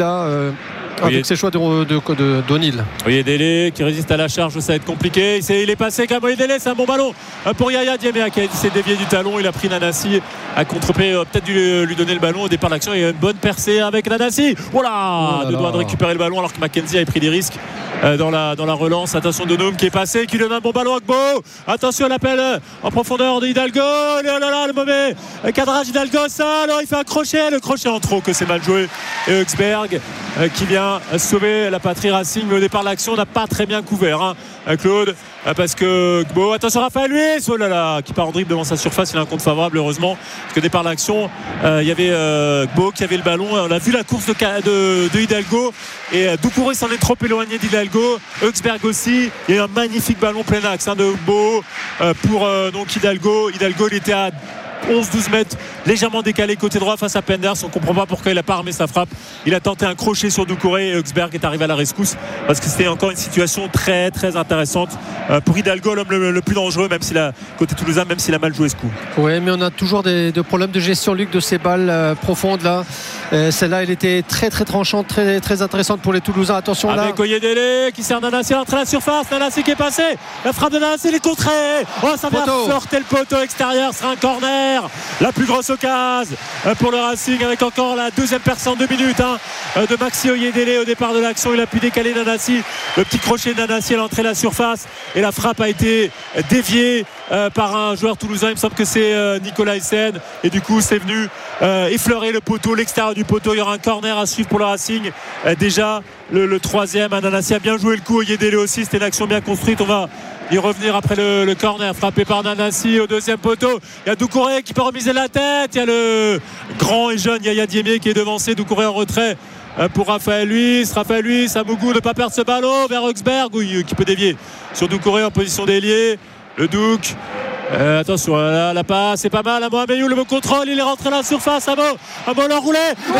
Avec ses choix d'O'Neill. Oyedele qui résiste à la charge, ça va être compliqué. Il est passé comme Oyedele, c'est un bon ballon pour Yaya Diémé qui s'est dévié du talon. Il a pris Nanasi à contre-pied, peut-être dû lui donner le ballon au départ de l'action. Il y a une bonne percée avec Nanasi. Deux doigts de récupérer le ballon alors que Mackenzie avait pris des risques dans la relance. Attention de Noum qui est passé, qui donne un bon ballon à Gbo. Attention à l'appel en profondeur de Hidalgo. Le mauvais cadrage Hidalgo, ça. Alors il fait un crochet, le crochet en trop, que c'est mal joué. Et Huxberg qui vient sauver la patrie Racing, mais au départ l'action n'a pas très bien couvert, Claude, parce que Gbo, attention Raphaël Luis, qui part en dribble devant sa surface, il a un compte favorable heureusement, parce que au départ l'action il y avait Gbo qui avait le ballon, on a vu la course de Hidalgo, et Doucouré s'en est trop éloigné d'Hidalgo, Huxberg aussi, il y a un magnifique ballon plein axe de Gbo pour donc Hidalgo il était à 11-12 mètres, légèrement décalé côté droit face à Penders. On ne comprend pas pourquoi il n'a pas armé sa frappe. Il a tenté un crochet sur Doucouré et Huxberg est arrivé à la rescousse parce que c'était encore une situation très très intéressante pour Hidalgo, l'homme le plus dangereux, même s'il a côté toulousain, même s'il a mal joué ce coup. Oui, mais on a toujours des problèmes de gestion, Luc, de ces balles profondes là. Celle-là, elle était très très tranchante, très très intéressante pour les Toulousains. Attention là. Avec Oyedele qui sert Nanasi à l'entrée de la surface. Nanasi qui est passé. La frappe de Nanasi, il est contré. Ça vient sortir le poteau extérieur. Ce sera un corner. La plus grosse occasion pour le Racing avec encore la deuxième personne en 2 minutes de Maxi Oyedele au départ de l'action. Il a pu décaler Nanasi. Le petit crochet de Nanasi à l'entrée de la surface. Et la frappe a été déviée par un joueur toulousain. Il me semble que c'est Nicolas Hyssen. Et du coup, c'est venu effleurer le poteau, l'extérieur du poteau. Il y aura un corner à suivre pour le Racing. Déjà le troisième. Nanasi a bien joué le coup. Oyedele aussi. C'était une action bien construite. On va y revenir après le corner frappé par Nanasi au deuxième poteau. Il y a Doucouré qui peut remiser la tête. Il y a le grand et jeune Yaya Diémé qui est devancé. Doucouré en retrait pour Raphaël Luis. Amougou ne pas perdre ce ballon vers Huxberg qui peut dévier sur Doucouré en position d'ailier. Le Douk. Attention, la passe, c'est pas mal. Amo Ameyu, le contrôle, il est rentré dans la surface. Amo l'enroulé.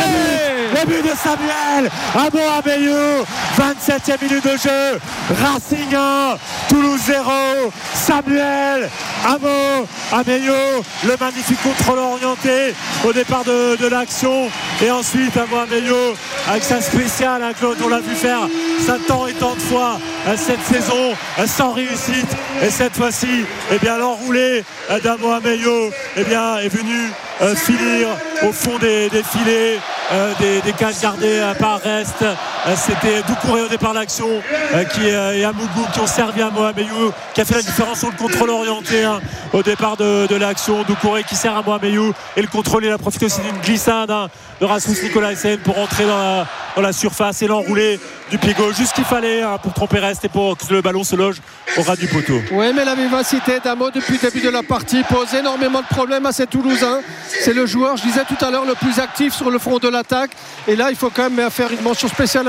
Le but de Samuel. Amo Ameyu, 27e minute de jeu. Racing 1, Toulouse 0. Samuel Amo Ameyu, le magnifique contrôle orienté au départ de l'action. Et ensuite, Amo Ameyu, avec sa spéciale, Claude, on l'a vu faire ça tant et tant de fois cette saison, sans réussite. Et cette fois-ci, l'enroulé d'Amo Ameyu est venu finir au fond des filets, des cages gardées par Rest. C'était Doucouré au départ de l'action et Amougou qui ont servi à Amo Ameyu, qui a fait la différence sur le contrôle orienté au départ de l'action. Doucouré qui sert à Amo Ameyu et le contrôle, il a profité aussi d'une glissade de Rasmus Nicolas Hyssen pour rentrer dans la surface et l'enroulé du pied gauche, juste ce qu'il fallait pour tromper Rest et pour que le ballon se loge au ras du poteau. Oui, mais la vivacité d'Amo depuis le début de la partie pose énormément de problèmes à ces Toulousains. C'est le joueur, je disais tout à l'heure, le plus actif sur le front de l'attaque. Et là, il faut quand même faire une mention spéciale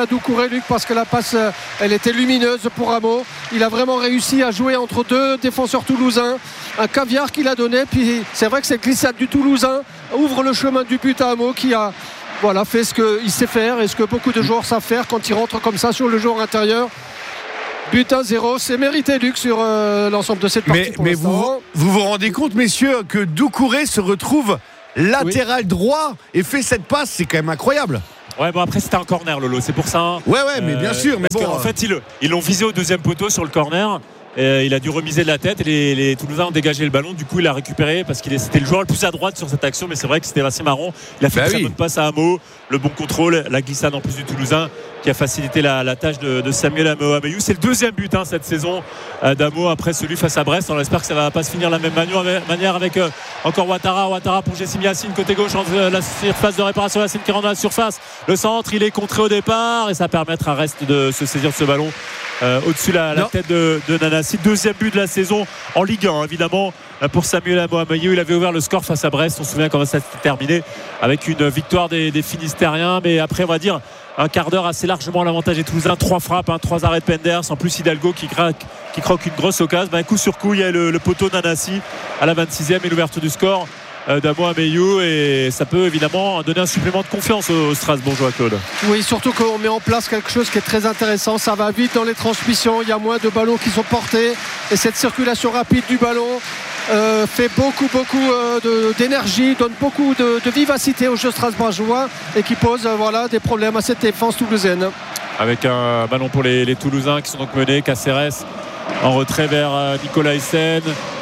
à Doucouré, Luc, parce que la passe, elle était lumineuse pour Rameau. Il a vraiment réussi à jouer entre deux défenseurs toulousains. Un caviar qu'il a donné. Puis c'est vrai que cette glissade du Toulousain ouvre le chemin du but à Rameau qui a fait ce qu'il sait faire et ce que beaucoup de joueurs savent faire quand ils rentrent comme ça sur le joueur intérieur. But 1-0, c'est mérité, Luc, sur l'ensemble de cette partie. Mais vous rendez compte, messieurs, que Doucouré se retrouve latéral droit et fait cette passe, c'est quand même incroyable. Ouais, bon, après c'était un corner, Lolo, c'est pour ça. Ouais, mais bien sûr. Mais en fait, ils l'ont visé au deuxième poteau sur le corner. Il a dû remiser de la tête et les Toulousains ont dégagé le ballon. Du coup, il a récupéré parce qu'il c'était le joueur le plus à droite sur cette action. Mais c'est vrai que c'était assez marrant. Il a fait une très bonne passe à Hameau, le bon contrôle, la glissade en plus du Toulousain qui a facilité la tâche de Samuel Ameyu. C'est le deuxième but cette saison d'Hameau après celui face à Brest. On espère que ça ne va pas se finir de la même manière avec encore Ouattara pour Jessim Yacine côté gauche dans la surface de réparation. Yacine qui rentre dans la surface. Le centre, il est contré au départ et ça permettra à Rest de se saisir de ce ballon. Au-dessus la tête de Nanassi. Deuxième but de la saison en Ligue 1 évidemment pour Samuel Ameyu. Il avait ouvert le score face à Brest. On se souvient comment ça s'est terminé avec une victoire des Finistériens, mais après on va dire un quart d'heure assez largement à l'avantage des Toulousains. 3 frappes, 3 arrêts de Penders, en plus Hidalgo qui croque une grosse occasion. Coup sur coup il y a le poteau Nanassi à la 26e et l'ouverture du score d'Amo Ameyu, et ça peut évidemment donner un supplément de confiance au Strasbourgeois, Claude. Oui, surtout qu'on met en place quelque chose qui est très intéressant. Ça va vite dans les transmissions, il y a moins de ballons qui sont portés et cette circulation rapide du ballon fait beaucoup d'énergie, donne beaucoup de vivacité au jeu strasbourgeois et qui pose des problèmes à cette défense toulousaine. Avec un ballon pour les Toulousains qui sont donc menés. Caceres en retrait vers Nicolas Hyssen,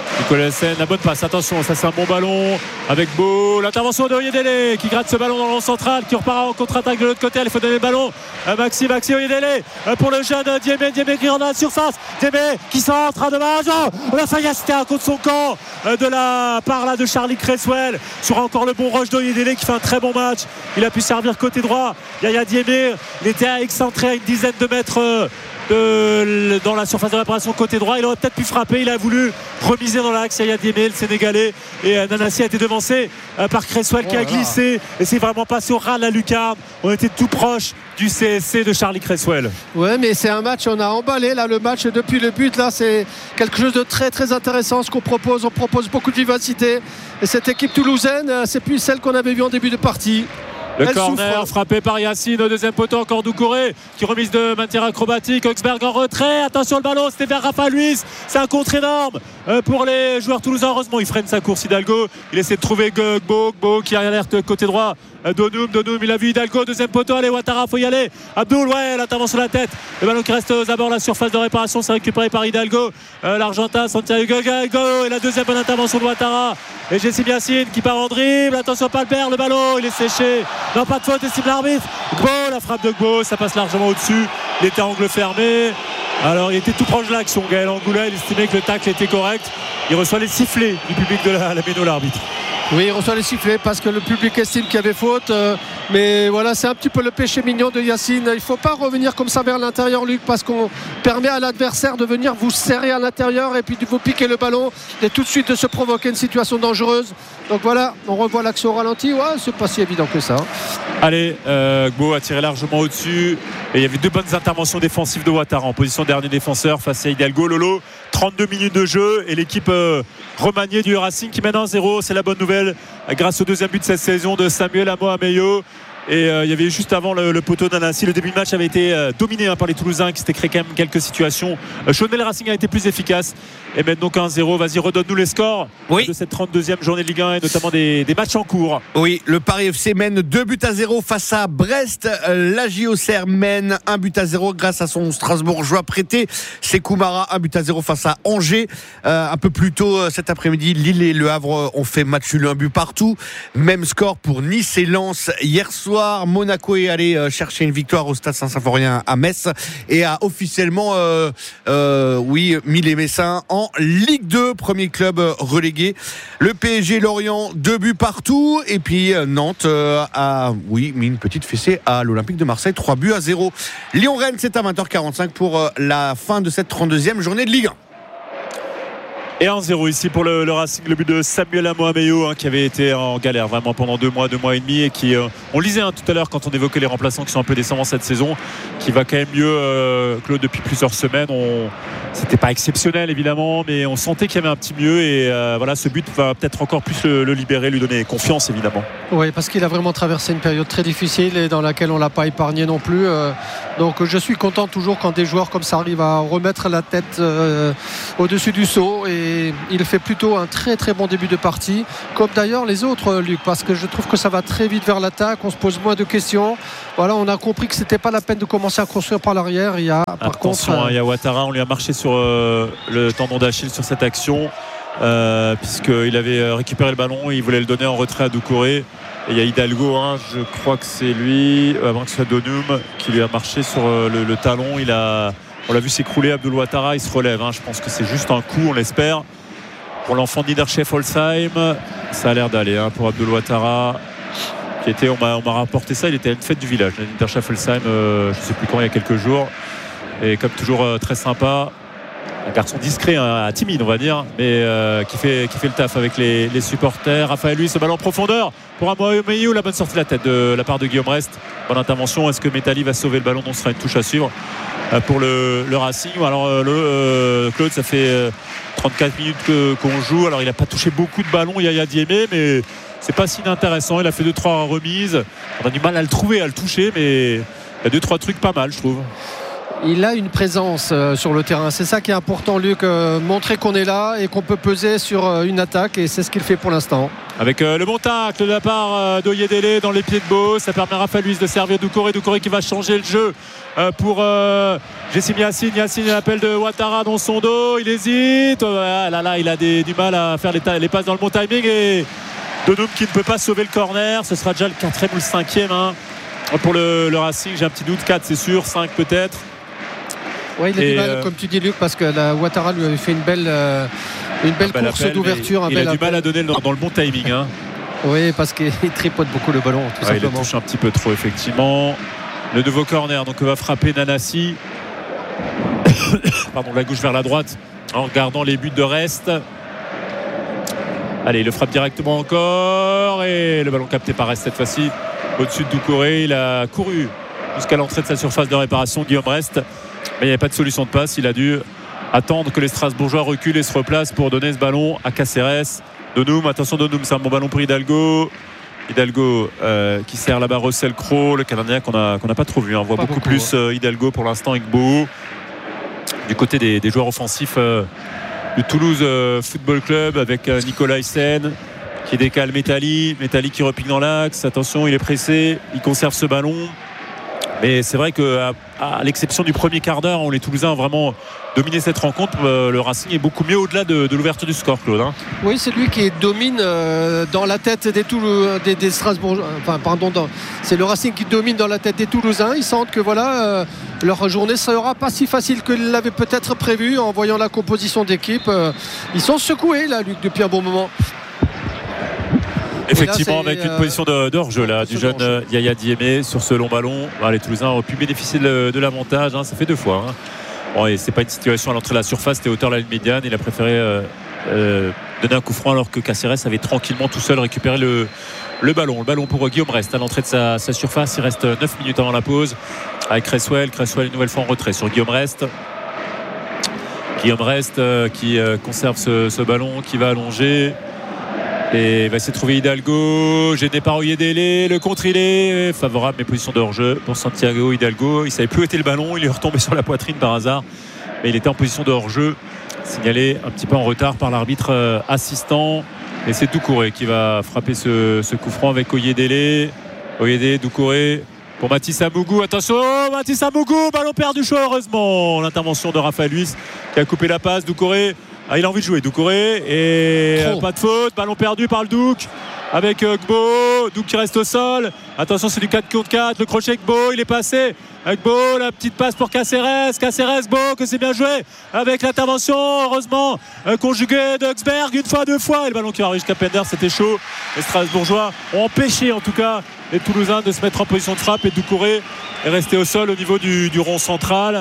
la bonne passe, attention, ça c'est un bon ballon avec Beau, l'intervention de Oyedele qui gratte ce ballon dans le rond central, qui repart en contre-attaque de l'autre côté. Il faut donner le ballon à Maxi Oyedele pour le jeune Diémé qui rentre dans la surface, Diémé qui centre, dommage, on a failli assister à contre son camp de la part de Charlie Cresswell sur encore le bon rush d'Oyedele qui fait un très bon match. Il a pu servir côté droit, Yaya Diémé, il était excentré à une dizaine de mètres dans la surface de réparation côté droit. Il aurait peut-être pu frapper, il a voulu remiser dans l'axe. Yaya Diémé, le Sénégalais, et Nanassi a été devancé par Cresswell qui a glissé et c'est vraiment passé au ras de la lucarne. On était tout proche du CSC de Charlie Cresswell. Ouais, mais c'est un match, on a emballé là le match depuis le but. Là c'est quelque chose de très très intéressant ce qu'on propose. On propose beaucoup de vivacité et cette équipe toulousaine, c'est plus celle qu'on avait vue en début de partie. Le corner frappé par Yacine au deuxième poteau, encore Doucouré qui remise de matière acrobatique. Augsberg en retrait, attention le ballon, c'était vers Rafa Luis, c'est un contre énorme pour les joueurs toulousains. Heureusement il freine sa course Hidalgo, il essaie de trouver Gbo qui alerte côté droit. Donoum, il a vu Hidalgo, deuxième poteau, allez Ouattara, faut y aller. Abdoul, l'intervention de la tête, le ballon qui reste aux abords de la surface de réparation, c'est récupéré par Hidalgo, l'Argentin Santiago Hidalgo, et la deuxième bonne intervention de Ouattara et Jessim Yacine qui part en dribble, attention Palper, le ballon il est séché, non pas de faute, estime l'arbitre. Gbo, la frappe de Gbo, ça passe largement au-dessus, il était angle fermé. Alors il était tout proche de l'action, Gaël Angoula, il estimait que le tacle était correct. Il reçoit les sifflets du public de la Méno, l'arbitre. Oui, il reçoit les sifflets parce que le public estime qu'il y avait faute. Mais voilà, c'est un petit peu le péché mignon de Yacine. Il ne faut pas revenir comme ça vers l'intérieur, Luc, parce qu'on permet à l'adversaire de venir vous serrer à l'intérieur et puis de vous piquer le ballon et tout de suite de se provoquer une situation dangereuse. Donc voilà, on revoit l'action au ralenti. Ouais, c'est pas si évident que ça. Allez, Gbo a tiré largement au-dessus. Et il y avait 2 bonnes interventions défensives de Ouattara en position de dernier défenseur face à Hidalgo. Lolo, 32 minutes de jeu et l'équipe remaniée du Racing qui mène 1-0. C'est la bonne nouvelle grâce au deuxième but de cette saison de Samuel Ameyu. Et il y avait juste avant le poteau d'Anassi. Le début de match avait été dominé par les Toulousains qui s'étaient créé quand même quelques situations. Chaunel Racing a été plus efficace et mène donc 1-0. Vas-y, redonne-nous les scores de cette 32e journée de Ligue 1 et notamment des matchs en cours. Oui, le Paris FC mène 2-0 face à Brest. La JOCR mène 1-0 grâce à son Strasbourgeois prêté. Sékou Mara, 1-0 face à Angers. Un peu plus tôt cet après-midi, Lille et Le Havre ont fait match nul, 1 but partout. Même score pour Nice et Lens hier soir. Monaco est allé chercher une victoire au Stade Saint-Symphorien à Metz et a officiellement mis les Messins en Ligue 2, premier club relégué. Le PSG Lorient, 2 buts partout et puis Nantes a mis une petite fessée à l'Olympique de Marseille, 3-0. Lyon-Rennes, c'est à 20h45 pour la fin de cette 32e journée de Ligue 1. Et 1-0 ici pour le Racing, le but de Samuel Amoameyo, qui avait été en galère vraiment pendant 2 mois et demi, et qui, on lisait tout à l'heure quand on évoquait les remplaçants qui sont un peu décevants cette saison, qui va quand même mieux, Claude, depuis plusieurs semaines. C'était pas exceptionnel évidemment, mais on sentait qu'il y avait un petit mieux, et voilà, ce but va peut-être encore plus le libérer, lui donner confiance évidemment. Oui, parce qu'il a vraiment traversé une période très difficile et dans laquelle on l'a pas épargné non plus. Donc je suis content toujours quand des joueurs comme ça arrivent à remettre la tête au-dessus du seau, et il fait plutôt un très très bon début de partie, comme d'ailleurs les autres, Luc, parce que je trouve que ça va très vite vers l'attaque, on se pose moins de questions. Voilà, on a compris que c'était pas la peine de commencer à construire par l'arrière. Il y a par contre il y a Ouattara, on lui a marché sur le tendon d'Achille sur cette action, puisqu'il avait récupéré le ballon et il voulait le donner en retrait à Doucouré. Et il y a Hidalgo, je crois que c'est lui, avant que ce soit Donum, qui lui a marché sur le talon. On l'a vu s'écrouler, Abdul Ouattara, il se relève. Je pense que c'est juste un coup, on l'espère. Pour l'enfant de Niederchef-Holzheim, ça a l'air d'aller pour Abdul Ouattara, qui était, on m'a rapporté ça, il était à une fête du village, à Niederchef-Holzheim, je ne sais plus quand, il y a quelques jours. Et comme toujours, très sympa. Un garçon discret, timide on va dire, mais qui fait le taf avec les supporters. Raphaël Luis, ce ballon en profondeur pour Amoameyo, la bonne sortie de la tête de la part de Guillaume Rest. Bonne intervention. Est-ce que Metalli va sauver le ballon? Donc ce sera une touche à suivre pour le Racing. Alors Claude, ça fait 34 minutes qu'on joue. Alors il n'a pas touché beaucoup de ballons, Yaya Diémé, mais c'est pas si inintéressant. Il a fait 2-3 remises. On a du mal à le trouver, à le toucher, mais il y a 2-3 trucs pas mal, je trouve. Il a une présence sur le terrain, c'est ça qui est important, Luc, montrer qu'on est là et qu'on peut peser sur une attaque, et c'est ce qu'il fait pour l'instant. Avec le bon tacle de la part d'Oyedele dans les pieds de Beau, ça permet à Raphaël Luis de servir Doucouré qui va changer le jeu pour Jessim Yacine. Yacine, l'appel de Ouattara dans son dos, il hésite, là il a du mal à faire les passes dans le bon timing, et Donum qui ne peut pas sauver le corner. Ce sera déjà le 4e ou le 5e pour le Racing, j'ai un petit doute. 4 c'est sûr, 5 peut-être. Oui, il a du mal, comme tu dis, Luc, parce que Ouattara lui avait fait une belle course d'ouverture. Il a du mal à donner dans le bon timing. Oui, parce qu'il tripote beaucoup le ballon, tout simplement. Il le touche un petit peu trop, effectivement. Le nouveau corner, donc va frapper Nanassi. Pardon, la gauche vers la droite, en regardant les buts de Rest. Allez, il le frappe directement encore, et le ballon capté par Rest cette fois-ci au-dessus de Doucouré. Il a couru jusqu'à l'entrée de sa surface de réparation, Guillaume Rest, mais il n'y avait pas de solution de passe. Il a dû attendre que les Strasbourgeois reculent et se replacent pour donner ce ballon à Caceres. Donum, attention Donum, c'est un bon ballon pour Hidalgo qui sert là-bas Russell Crowe, le Canadien qu'on n'a pas trop vu. On voit beaucoup plus Hidalgo pour l'instant avec Beau du côté des joueurs offensifs du Toulouse Football Club, avec Nicolas Hyssen qui décale Metalli qui repique dans l'axe. Attention, il est pressé, il conserve ce ballon. Mais c'est vrai qu'à l'exception du premier quart d'heure, les Toulousains ont vraiment dominé cette rencontre. Le Racing est beaucoup mieux au-delà de l'ouverture du score, Claude. Oui, c'est lui qui domine dans la tête des Strasbourgeois. C'est le Racing qui domine dans la tête des Toulousains. Ils sentent que leur journée ne sera pas si facile qu'ils l'avaient peut-être prévu en voyant la composition d'équipe. Ils sont secoués, là, Luc, depuis un bon moment. Effectivement, avec une position de hors-jeu là, du jeune Yaya Diémé sur ce long ballon. Les Toulousains ont pu bénéficier de l'avantage, ça fait 2 fois. Bon, et c'est pas une situation à l'entrée de la surface, c'était hauteur de la ligne médiane. Il a préféré donner un coup franc alors que Caceres avait tranquillement tout seul récupéré le ballon. Le ballon pour Guillaume Rest à l'entrée de sa surface. Il reste 9 minutes avant la pause avec Cresswell une nouvelle fois en retrait sur Guillaume Rest qui conserve ce ballon, qui va allonger. Et il va essayer de trouver Hidalgo, gêné par Oyedele, le contre il est favorable, mais position de hors-jeu pour Santiago Hidalgo. Il ne savait plus où était le ballon, il est retombé sur la poitrine par hasard, mais il était en position de hors-jeu, signalé un petit peu en retard par l'arbitre assistant. Et c'est Doucouré qui va frapper ce coup franc avec Oyedele, Doucouré pour Mathis Amougou. Attention, Mathis Amougou, ballon perdu chaud, heureusement. L'intervention de Raphaël Luis qui a coupé la passe. Doucouré, il a envie de jouer, Doucouré, et pas de faute, ballon perdu par le Douk avec Gbo, Douk qui reste au sol. Attention, c'est du 4 contre 4, le crochet Gbo, il est passé avec Gbo, la petite passe pour Caceres, Gbo, que c'est bien joué avec l'intervention, heureusement conjuguée d'Augsberg, une fois, 2 fois, et le ballon qui va arriver jusqu'à Penders. C'était chaud. Les Strasbourgeois ont empêché en tout cas les Toulousains de se mettre en position de frappe, et Doucouré est resté au sol au niveau du rond central.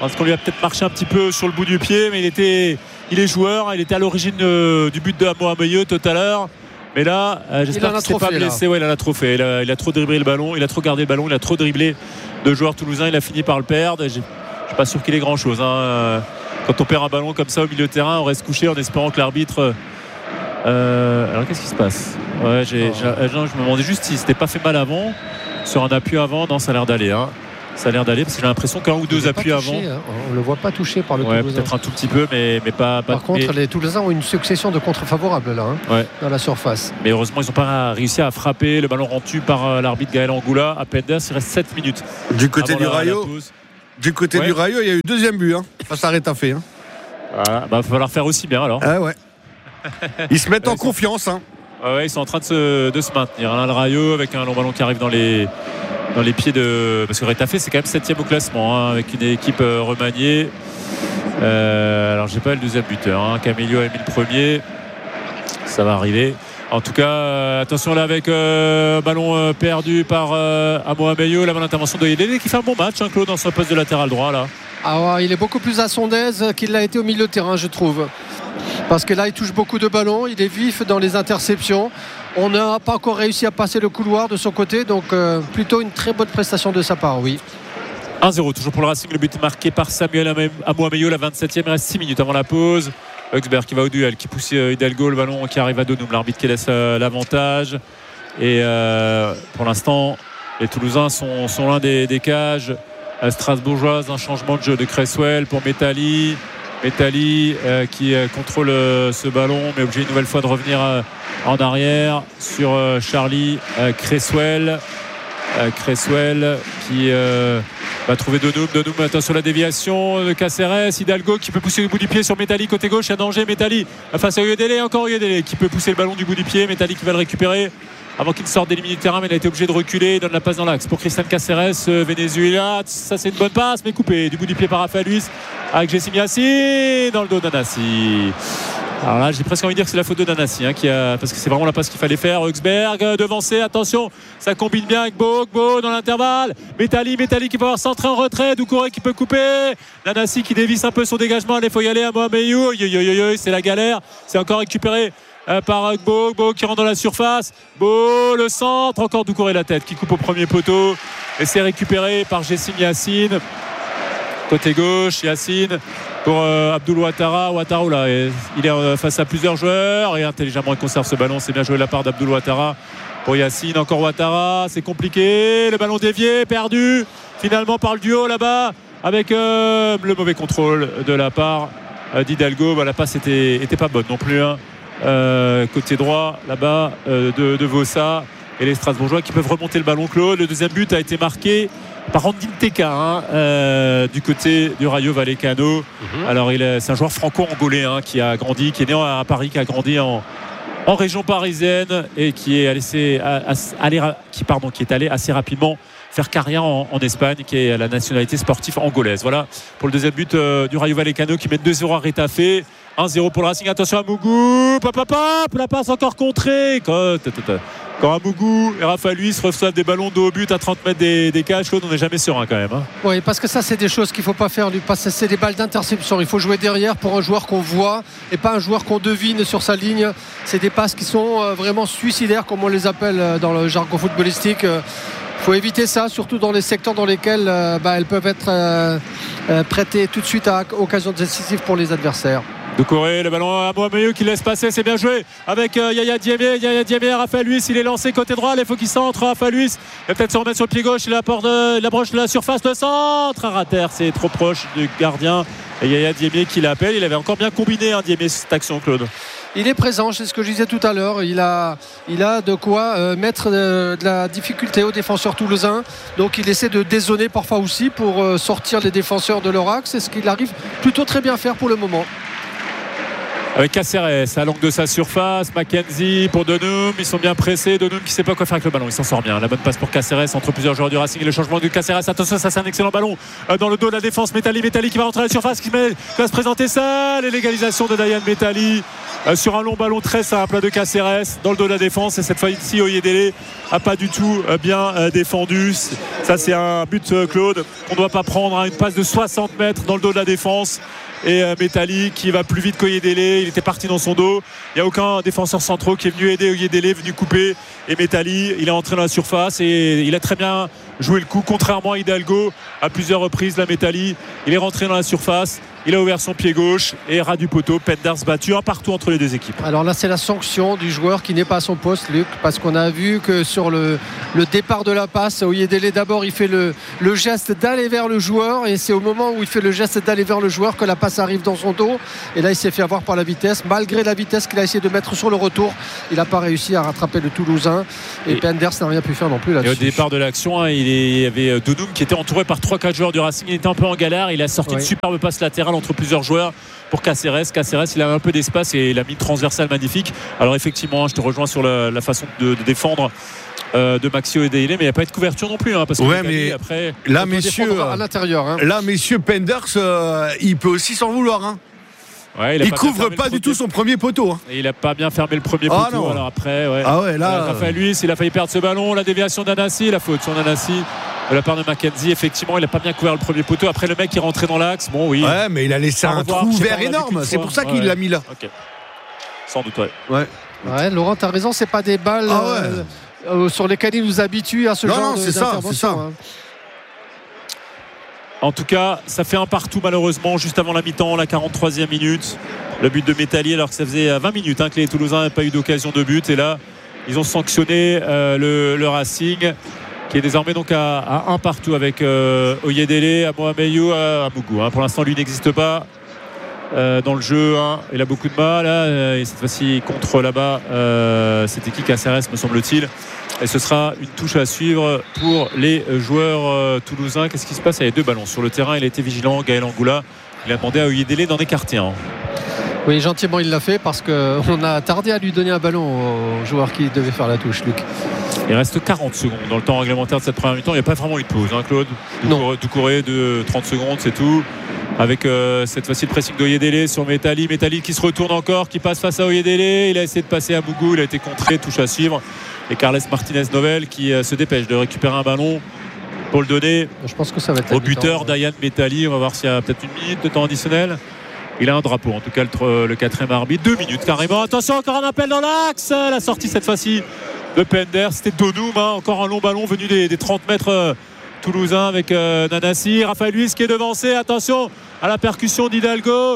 parce qu'on lui a peut-être marché un petit peu sur le bout du pied, mais il est joueur, il était à l'origine du but de Mohamed tout à l'heure. Mais là, j'espère qu'il ne s'est pas blessé. Ouais, il en a trop fait. Il a trop dribblé le ballon, il a trop gardé le ballon, il a trop dribblé de joueurs toulousains. Il a fini par le perdre. Je ne suis pas sûr qu'il ait grand-chose. Quand on perd un ballon comme ça au milieu de terrain, on reste couché en espérant que l'arbitre. Alors qu'est-ce qui se passe? Je me demandais juste si c'était pas fait mal avant, sur un appui avant. Non, ça a l'air d'aller. Ça a l'air d'aller parce que j'ai l'impression qu'un ou deux appuis avant. On le voit pas touché par le Toulousain. Peut-être un tout petit peu, mais pas. Par contre, les Toulousains ont une succession de contre favorables là, dans la surface. Mais heureusement, ils n'ont pas réussi à frapper. Le ballon rendu par l'arbitre Gaël Angoula à Penders. Il reste 7 minutes. Du côté du Rayo. Du côté du Rayo, il y a eu deuxième but. Ça s'arrête à fait. Voilà, va falloir faire aussi bien alors. Ah ouais. Ils se mettent en confiance. Ils sont en train de se maintenir. Le Rayo avec un long ballon qui arrive dans les pieds de. Parce que Retafe, c'est quand même 7e au classement, avec une équipe remaniée. Alors, j'ai pas le deuxième buteur. Camillo a mis le premier. Ça va arriver. En tout cas, attention là avec ballon perdu par Amoameyo. La bonne intervention de Yedele qui fait un bon match, Claude, dans son poste de latéral droit là. Il est beaucoup plus à son aise qu'il l'a été au milieu de terrain, je trouve. Parce que là, il touche beaucoup de ballons, il est vif dans les interceptions. On n'a pas encore réussi à passer le couloir de son côté, donc plutôt une très bonne prestation de sa part, oui. 1-0, toujours pour le Racing, le but marqué par Samuel Amoameyo, la 27e, il reste 6 minutes avant la pause. Huxberg qui va au duel, qui pousse Hidalgo, le ballon qui arrive à Donoum, l'arbitre qui laisse l'avantage. Et pour l'instant, les Toulousains sont loin des cages strasbourgeoises. Un changement de jeu de Cresswell pour Metalli qui contrôle ce ballon, mais obligé une nouvelle fois de revenir en arrière sur Charlie Cresswell qui va trouver Donoum, attention à la déviation de Caceres. Hidalgo qui peut pousser le bout du pied sur Metalli côté gauche, il y a danger. Metalli face à Yedele, encore Yedele qui peut pousser le ballon du bout du pied. Metalli qui va le récupérer avant qu'il ne sorte des limites du terrain, mais il a été obligé de reculer. Il donne la passe dans l'axe pour Christian Caceres, Venezuela. Ça, c'est une bonne passe, mais coupé du bout du pied par Rafael Luis avec Jessim Yassine dans le dos d'Anassi. Alors là, j'ai presque envie de dire que c'est la faute de Nanassi parce que c'est vraiment la passe qu'il fallait faire. Huxberg devancé, attention, ça combine bien avec Bogbo dans l'intervalle. Metalli qui va avoir centré en retrait. Doucouré qui peut couper. Nanassi qui dévisse un peu son dégagement. Allez, faut y aller à Mohamedou. C'est la galère. C'est encore récupéré par Bogbo qui rentre dans la surface. Le centre, encore Doucouré la tête qui coupe au premier poteau. Et c'est récupéré par Jessim Yassine. Côté gauche, Yassine pour Abdoul Ouattara. Là, il est face à plusieurs joueurs et intelligemment il conserve ce ballon. C'est bien joué de la part d'Abdoul Ouattara pour Yassine. Encore Ouattara, c'est compliqué. Le ballon dévié, perdu finalement par le duo là-bas avec le mauvais contrôle de la part d'Hidalgo. La passe était pas bonne non plus. Côté droit là-bas de Vossa et les Strasbourgeois qui peuvent remonter le ballon. Claude, le deuxième but a été marqué par Randin Teka du côté du Rayo Vallecano. Alors c'est un joueur franco-angolais qui a grandi, qui est né à Paris, qui a grandi en région parisienne et qui est allé assez rapidement faire carrière en Espagne, qui est à la nationalité sportive angolaise. Voilà pour le deuxième but du Rayo Vallecano qui mène 2-0 à Retafe. 1-0 pour le Racing. Attention à Mougou. La passe encore contrée. Quand Amougou et Rafael Luis reçoivent des ballons de haut but à 30 mètres des cages, on n'est jamais serein quand même. Oui, parce que ça, c'est des choses qu'il ne faut pas faire. Parce que c'est des balles d'interception. Il faut jouer derrière pour un joueur qu'on voit et pas un joueur qu'on devine sur sa ligne. C'est des passes qui sont vraiment suicidaires, comme on les appelle dans le jargon footballistique. Il faut éviter ça, surtout dans les secteurs dans lesquels elles peuvent être prêtées tout de suite à occasion décisive pour les adversaires. Doucouré, le ballon à Mohamed qui laisse passer, c'est bien joué avec Yaya Diémé, Rafael Luis, il est lancé côté droit, il faut qu'il centre. Rafael Luis va peut-être se remettre sur le pied gauche, il approche de la surface, le centre à rater, c'est trop proche du gardien. Et Yaya Diémé qui l'appelle, il avait encore bien combiné Diémé cette action, Claude. Il est présent, c'est ce que je disais tout à l'heure. Il a de quoi mettre de la difficulté aux défenseurs toulousains. Donc il essaie de dézoner parfois aussi pour sortir les défenseurs de leur axe. C'est ce qu'il arrive plutôt très bien à faire pour le moment. Avec Caceres à l'angle de sa surface, Mackenzie pour Donoum, ils sont bien pressés. Donoum qui ne sait pas quoi faire avec le ballon, il s'en sort bien. La bonne passe pour Caceres entre plusieurs joueurs du Racing et le changement de Caceres. Attention, ça c'est un excellent ballon dans le dos de la défense. Metalli qui va rentrer à la surface, qui va se présenter seul. Et l'égalisation de Dayan Metalli sur un long ballon très simple de Caceres dans le dos de la défense, et cette fois-ci Oyedele a pas du tout bien défendu. Ça c'est un but, Claude, qu'on ne doit pas prendre, hein. Une passe de 60 mètres dans le dos de la défense, et Metalli qui va plus vite qu'Oyedele, il était parti dans son dos, il n'y a aucun défenseur central qui est venu aider Oyedele, venu couper, et Metalli il est entré dans la surface et il a très bien joué le coup, contrairement à Hidalgo à plusieurs reprises. La Metalli, il est rentré dans la surface, il a ouvert son pied gauche et ras du poteau. Penders battu un partout entre les deux équipes. Alors là c'est la sanction du joueur qui n'est pas à son poste, Luc, parce qu'on a vu que sur le départ de la passe, Oyedele d'abord il fait le geste d'aller vers le joueur, et c'est au moment où il fait le geste d'aller vers le joueur que la passe arrive dans son dos, et là il s'est fait avoir par la vitesse. Malgré la vitesse qu'il a essayé de mettre sur le retour, il n'a pas réussi à rattraper le Toulousain, et Penders n'a rien pu faire non plus là-dessus. Et au départ de l'action, il y avait Doudoum qui était entouré par 3-4 joueurs du Racing, il était un peu en galère, il a sorti une superbe passe latérale entre plusieurs joueurs pour Caceres. Il a un peu d'espace et il a mis une transversale magnifique. Alors effectivement, je te rejoins sur la façon de défendre de Maxi Oyedele, mais il n'y a pas eu de couverture non plus, hein, parce que mais après là messieurs à l'intérieur, hein. Là messieurs, Penders il peut aussi s'en vouloir, hein. Ouais, il couvre pas du tout son premier poteau, hein. Et il a pas bien fermé le premier poteau. Alors après, là, Raphaël Luis, il a failli perdre ce ballon. La déviation d'Anassi, la faute sur Anassi de la part de Mackenzie. Effectivement, il a pas bien couvert le premier poteau. Après, le mec est rentré dans l'axe. Bon, oui. Ouais, mais il a laissé un trou vert énorme. C'est pour ça qu'il l'a mis là. Ok. Sans doute, ouais. Laurent, t'as raison, c'est pas des balles sur lesquelles il nous habitue à ce genre d'intervention. Hein. En tout cas, ça fait un partout malheureusement juste avant la mi-temps, la 43e minute. Le but de Metalli, alors que ça faisait 20 minutes que les Toulousains n'avaient pas eu d'occasion de but. Et là, ils ont sanctionné le Racing, qui est désormais donc à un partout avec Oyedele, à Mohamedou, à Mougou. Pour l'instant, lui n'existe pas dans le jeu. Il a beaucoup de mal. Et cette fois-ci, contre là-bas, c'était qui, Caceres, me semble-t-il. Et ce sera une touche à suivre pour les joueurs toulousains. Qu'est-ce qui se passe? Il y a 2 ballons sur le terrain. Il a été vigilant, Gaël Angoula. Il a demandé à Oyedele d'en écarter un. Oui, gentiment il l'a fait, parce qu'on a tardé à lui donner un ballon au joueur qui devait faire la touche, Luc. Il reste 40 secondes dans le temps réglementaire de cette première mi-temps. Il n'y a pas vraiment eu de pause, Claude. Doucouré de 30 secondes, c'est tout. Avec cette fois-ci le pressing d'Oyedele sur Metalli qui se retourne encore, qui passe face à Oyedele. Il a essayé de passer à Mougou, il a été contré, touche à suivre. Et Carles Martinez-Novel qui se dépêche de récupérer un ballon pour le donner. Je pense que ça va être au buteur Dayan Metalli. On va voir s'il y a peut-être une minute de temps additionnel. Il a un drapeau, en tout cas le 4e arbitre. 2 minutes carrément. Attention, encore un appel dans l'axe. La sortie cette fois-ci de Penders. C'était Donoum, encore un long ballon venu des 30 mètres toulousains avec Nanassi. Raphaël Luis qui est devancé. Attention à la percussion d'Hidalgo.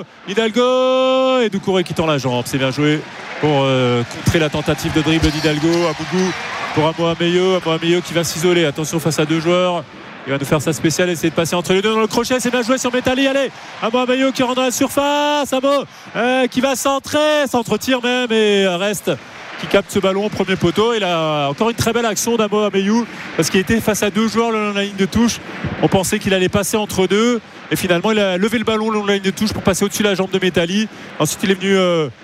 Et Doucouré qui tend la jambe. C'est bien joué pour contrer la tentative de dribble d'Hidalgo. À Mougou pour Amohameyo qui va s'isoler. Attention face à 2 joueurs. Il va nous faire sa spéciale, essayer de passer entre les deux dans le crochet. C'est bien joué sur Metalli. Allez, Amohameyo qui rentre dans la surface. Qui va s'entretire même, et reste, qui capte ce ballon au premier poteau. Il a encore une très belle action d'Amohameyo, parce qu'il était face à 2 joueurs le long de la ligne de touche. On pensait qu'il allait passer entre 2, et finalement il a levé le ballon le long de la ligne de touche pour passer au-dessus de la jambe de Metalli. Ensuite il est venu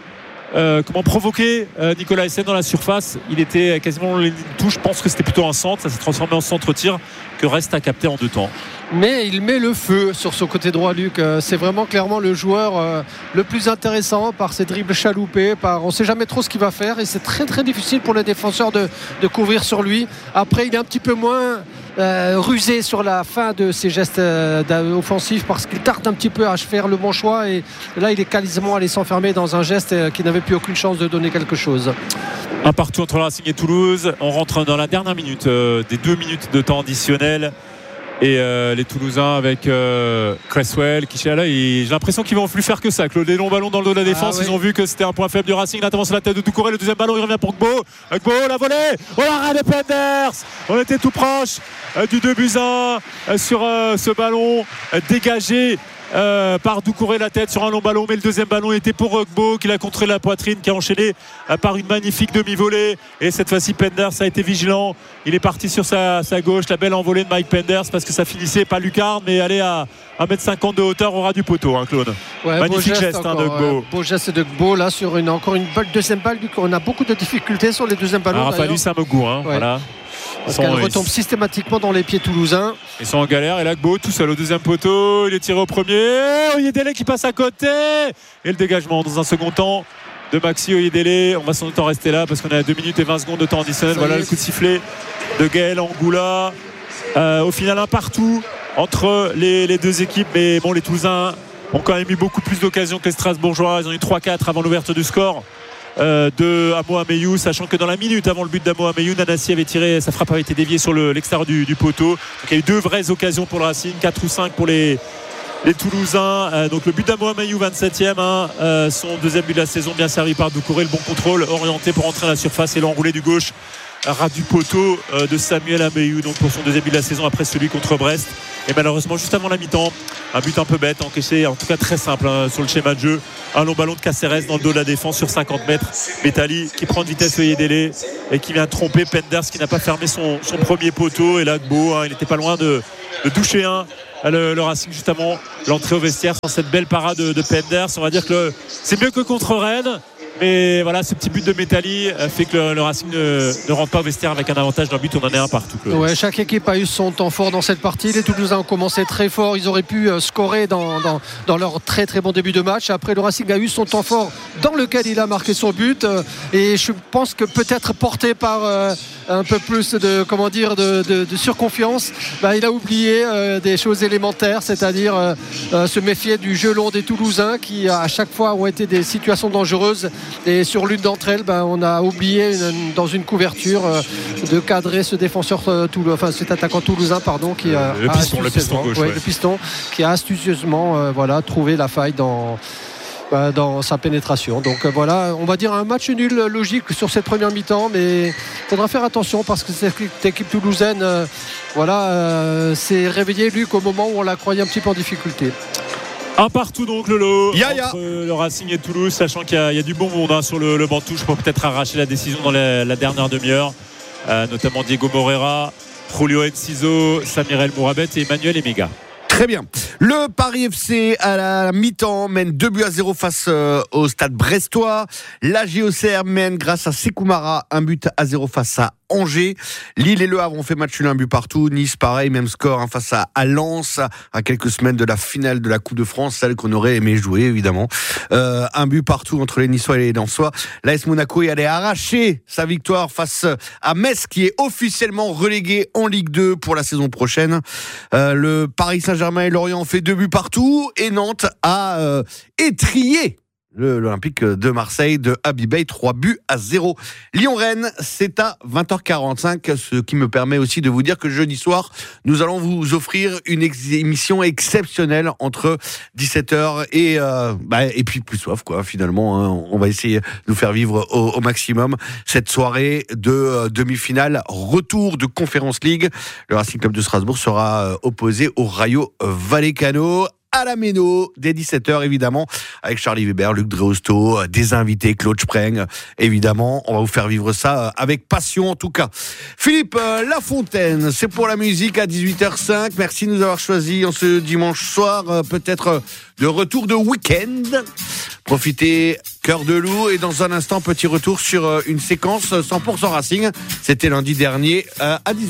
provoquer Nicolas Essen dans la surface. Il était quasiment dans les touches. Je pense que c'était plutôt un centre. Ça s'est transformé en centre-tir que reste à capter en 2 temps. Mais il met le feu sur son côté droit, Luc. C'est vraiment clairement le joueur le plus intéressant par ses dribbles chaloupés. On ne sait jamais trop ce qu'il va faire, et c'est très très difficile pour les défenseurs de couvrir sur lui. Après, il est un petit peu moins rusé sur la fin de ses gestes offensifs, parce qu'il tarde un petit peu à faire le bon choix, et là il est quasiment allé s'enfermer dans un geste qui n'avait plus aucune chance de donner quelque chose. Un partout entre le Racing et Toulouse. On rentre dans la dernière minute des 2 minutes de temps additionnel, et les Toulousains avec Cresswell qui là, j'ai l'impression qu'ils vont plus faire que ça. Claude, des longs ballons dans le dos de la défense. Ils ont vu que c'était un point faible du Racing. Notamment sur la tête de Doucouré. Le deuxième ballon, il revient pour Gbo, la volée, l'arrêt de Penders. On était tout proche du 2-1 sur ce ballon dégagé par Doucouré, la tête sur un long ballon, mais le deuxième ballon était pour Gbo, qui l'a contré la poitrine, qui a enchaîné par une magnifique demi-volée. Et cette fois-ci Penders a été vigilant, il est parti sur sa gauche. La belle envolée de Mike Penders, parce que ça finissait pas lucarne, mais allait à 1m50 de hauteur au ras du poteau, Claude. Magnifique geste de Gbo. Beau geste de Gbo là sur encore une deuxième balle. On a beaucoup de difficultés sur les deuxièmes ballons. Raphaël Luis, voilà. Parce qu'elle retombe systématiquement dans les pieds toulousains. Ils sont en galère, et là Gbo tout seul au deuxième poteau. Il est tiré au premier. Oyedele qui passe à côté, et le dégagement dans un second temps de Maxi Oyedele. On va sans doute en rester là parce qu'on est à 2 minutes et 20 secondes de temps additionnel. Voilà le coup de sifflet de Gaël Angoula. Au final, un partout entre les deux équipes. Mais bon, les Toulousains ont quand même eu beaucoup plus d'occasions que les Strasbourgeois. Ils ont eu 3-4 avant l'ouverture du score de Amo Ameyou, sachant que dans la minute avant le but d'Amo Ameyou, Nanassi avait tiré, sa frappe avait été déviée sur l'extérieur du poteau. Donc il y a eu 2 vraies occasions pour le Racing, 4 ou 5 pour les Toulousains. Donc le but d'Amo Ameyou, 27e, son deuxième but de la saison, bien servi par Doucouré, le bon contrôle orienté pour entrer à la surface et l'enroulé du gauche ras du poteau de Samuel Ameyou, donc pour son deuxième but de la saison après celui contre Brest. Et malheureusement juste avant la mi-temps, un but un peu bête encaissé, en tout cas très simple sur le schéma de jeu, un long ballon de Caceres dans le dos de la défense sur 50 mètres. Métali qui prend de vitesse Oyedele et qui vient tromper Penders qui n'a pas fermé son premier poteau. Et là Gbo, il n'était pas loin de toucher le Racing juste avant l'entrée au vestiaire sur cette belle parade de Penders. On va dire que c'est mieux que contre Rennes. Mais voilà, ce petit but de Métali fait que le Racing ne rentre pas au vestiaire avec un avantage d'un but. On en est un partout. Ouais, chaque équipe a eu son temps fort dans cette partie. Les Toulousains ont commencé très fort. Ils auraient pu scorer dans leur très très bon début de match. Après, le Racing a eu son temps fort dans lequel il a marqué son but. Et je pense que peut-être porté par un peu plus de surconfiance, il a oublié des choses élémentaires, c'est-à-dire se méfier du jeu long des Toulousains qui à chaque fois ont été des situations dangereuses. Et sur l'une d'entre elles, on a oublié dans une couverture de cadrer ce défenseur cet attaquant toulousain qui a le piston gauche, le piston qui a astucieusement trouvé la faille dans sa pénétration. Donc voilà, on va dire un match nul logique sur cette première mi-temps, mais il faudra faire attention parce que cette équipe toulousaine s'est réveillée, Luc, au moment où on la croyait un petit peu en difficulté. Un partout donc entre le Racing et Toulouse, sachant qu'il y a du bon monde sur le banc de touche pour peut-être arracher la décision dans la dernière demi-heure, notamment Diego Moreira, Julio Enciso, Samir El Mourabet et Emmanuel Emega. Très bien. Le Paris FC à la mi-temps mène 2-0 face au Stade Brestois. La JOCR mène grâce à Sekoumara 1-0 face à Angers. Lille et Le Havre ont fait match nul, 1 but partout. Nice, pareil, même score face à Lens, à quelques semaines de la finale de la Coupe de France, celle qu'on aurait aimé jouer, évidemment. 1 but partout entre les Niçois et les Lensois. L'AS Monaco est allé arracher sa victoire face à Metz, qui est officiellement relégué en Ligue 2 pour la saison prochaine. Le Paris Saint-Germain et Lorient ont fait 2 buts partout, et Nantes a étrié l'Olympique de Marseille de Habibey, 3-0. Lyon-Rennes, c'est à 20h45, ce qui me permet aussi de vous dire que jeudi soir, nous allons vous offrir une émission exceptionnelle entre 17h et puis plus soif, finalement. On va essayer de nous faire vivre au maximum cette soirée de demi-finale, retour de Conference League. Le Racing Club de Strasbourg sera opposé au Rayo Vallecano. À la Méno, dès 17h évidemment, avec Charlie Weber, Luc Dreosto, des invités, Claude Spreng, évidemment, on va vous faire vivre ça avec passion en tout cas. Philippe Lafontaine, c'est pour la musique à 18h05, merci de nous avoir choisis en ce dimanche soir, peut-être de retour de week-end. Profitez, cœur de loup, et dans un instant, petit retour sur une séquence 100% Racing, c'était lundi dernier à 18h.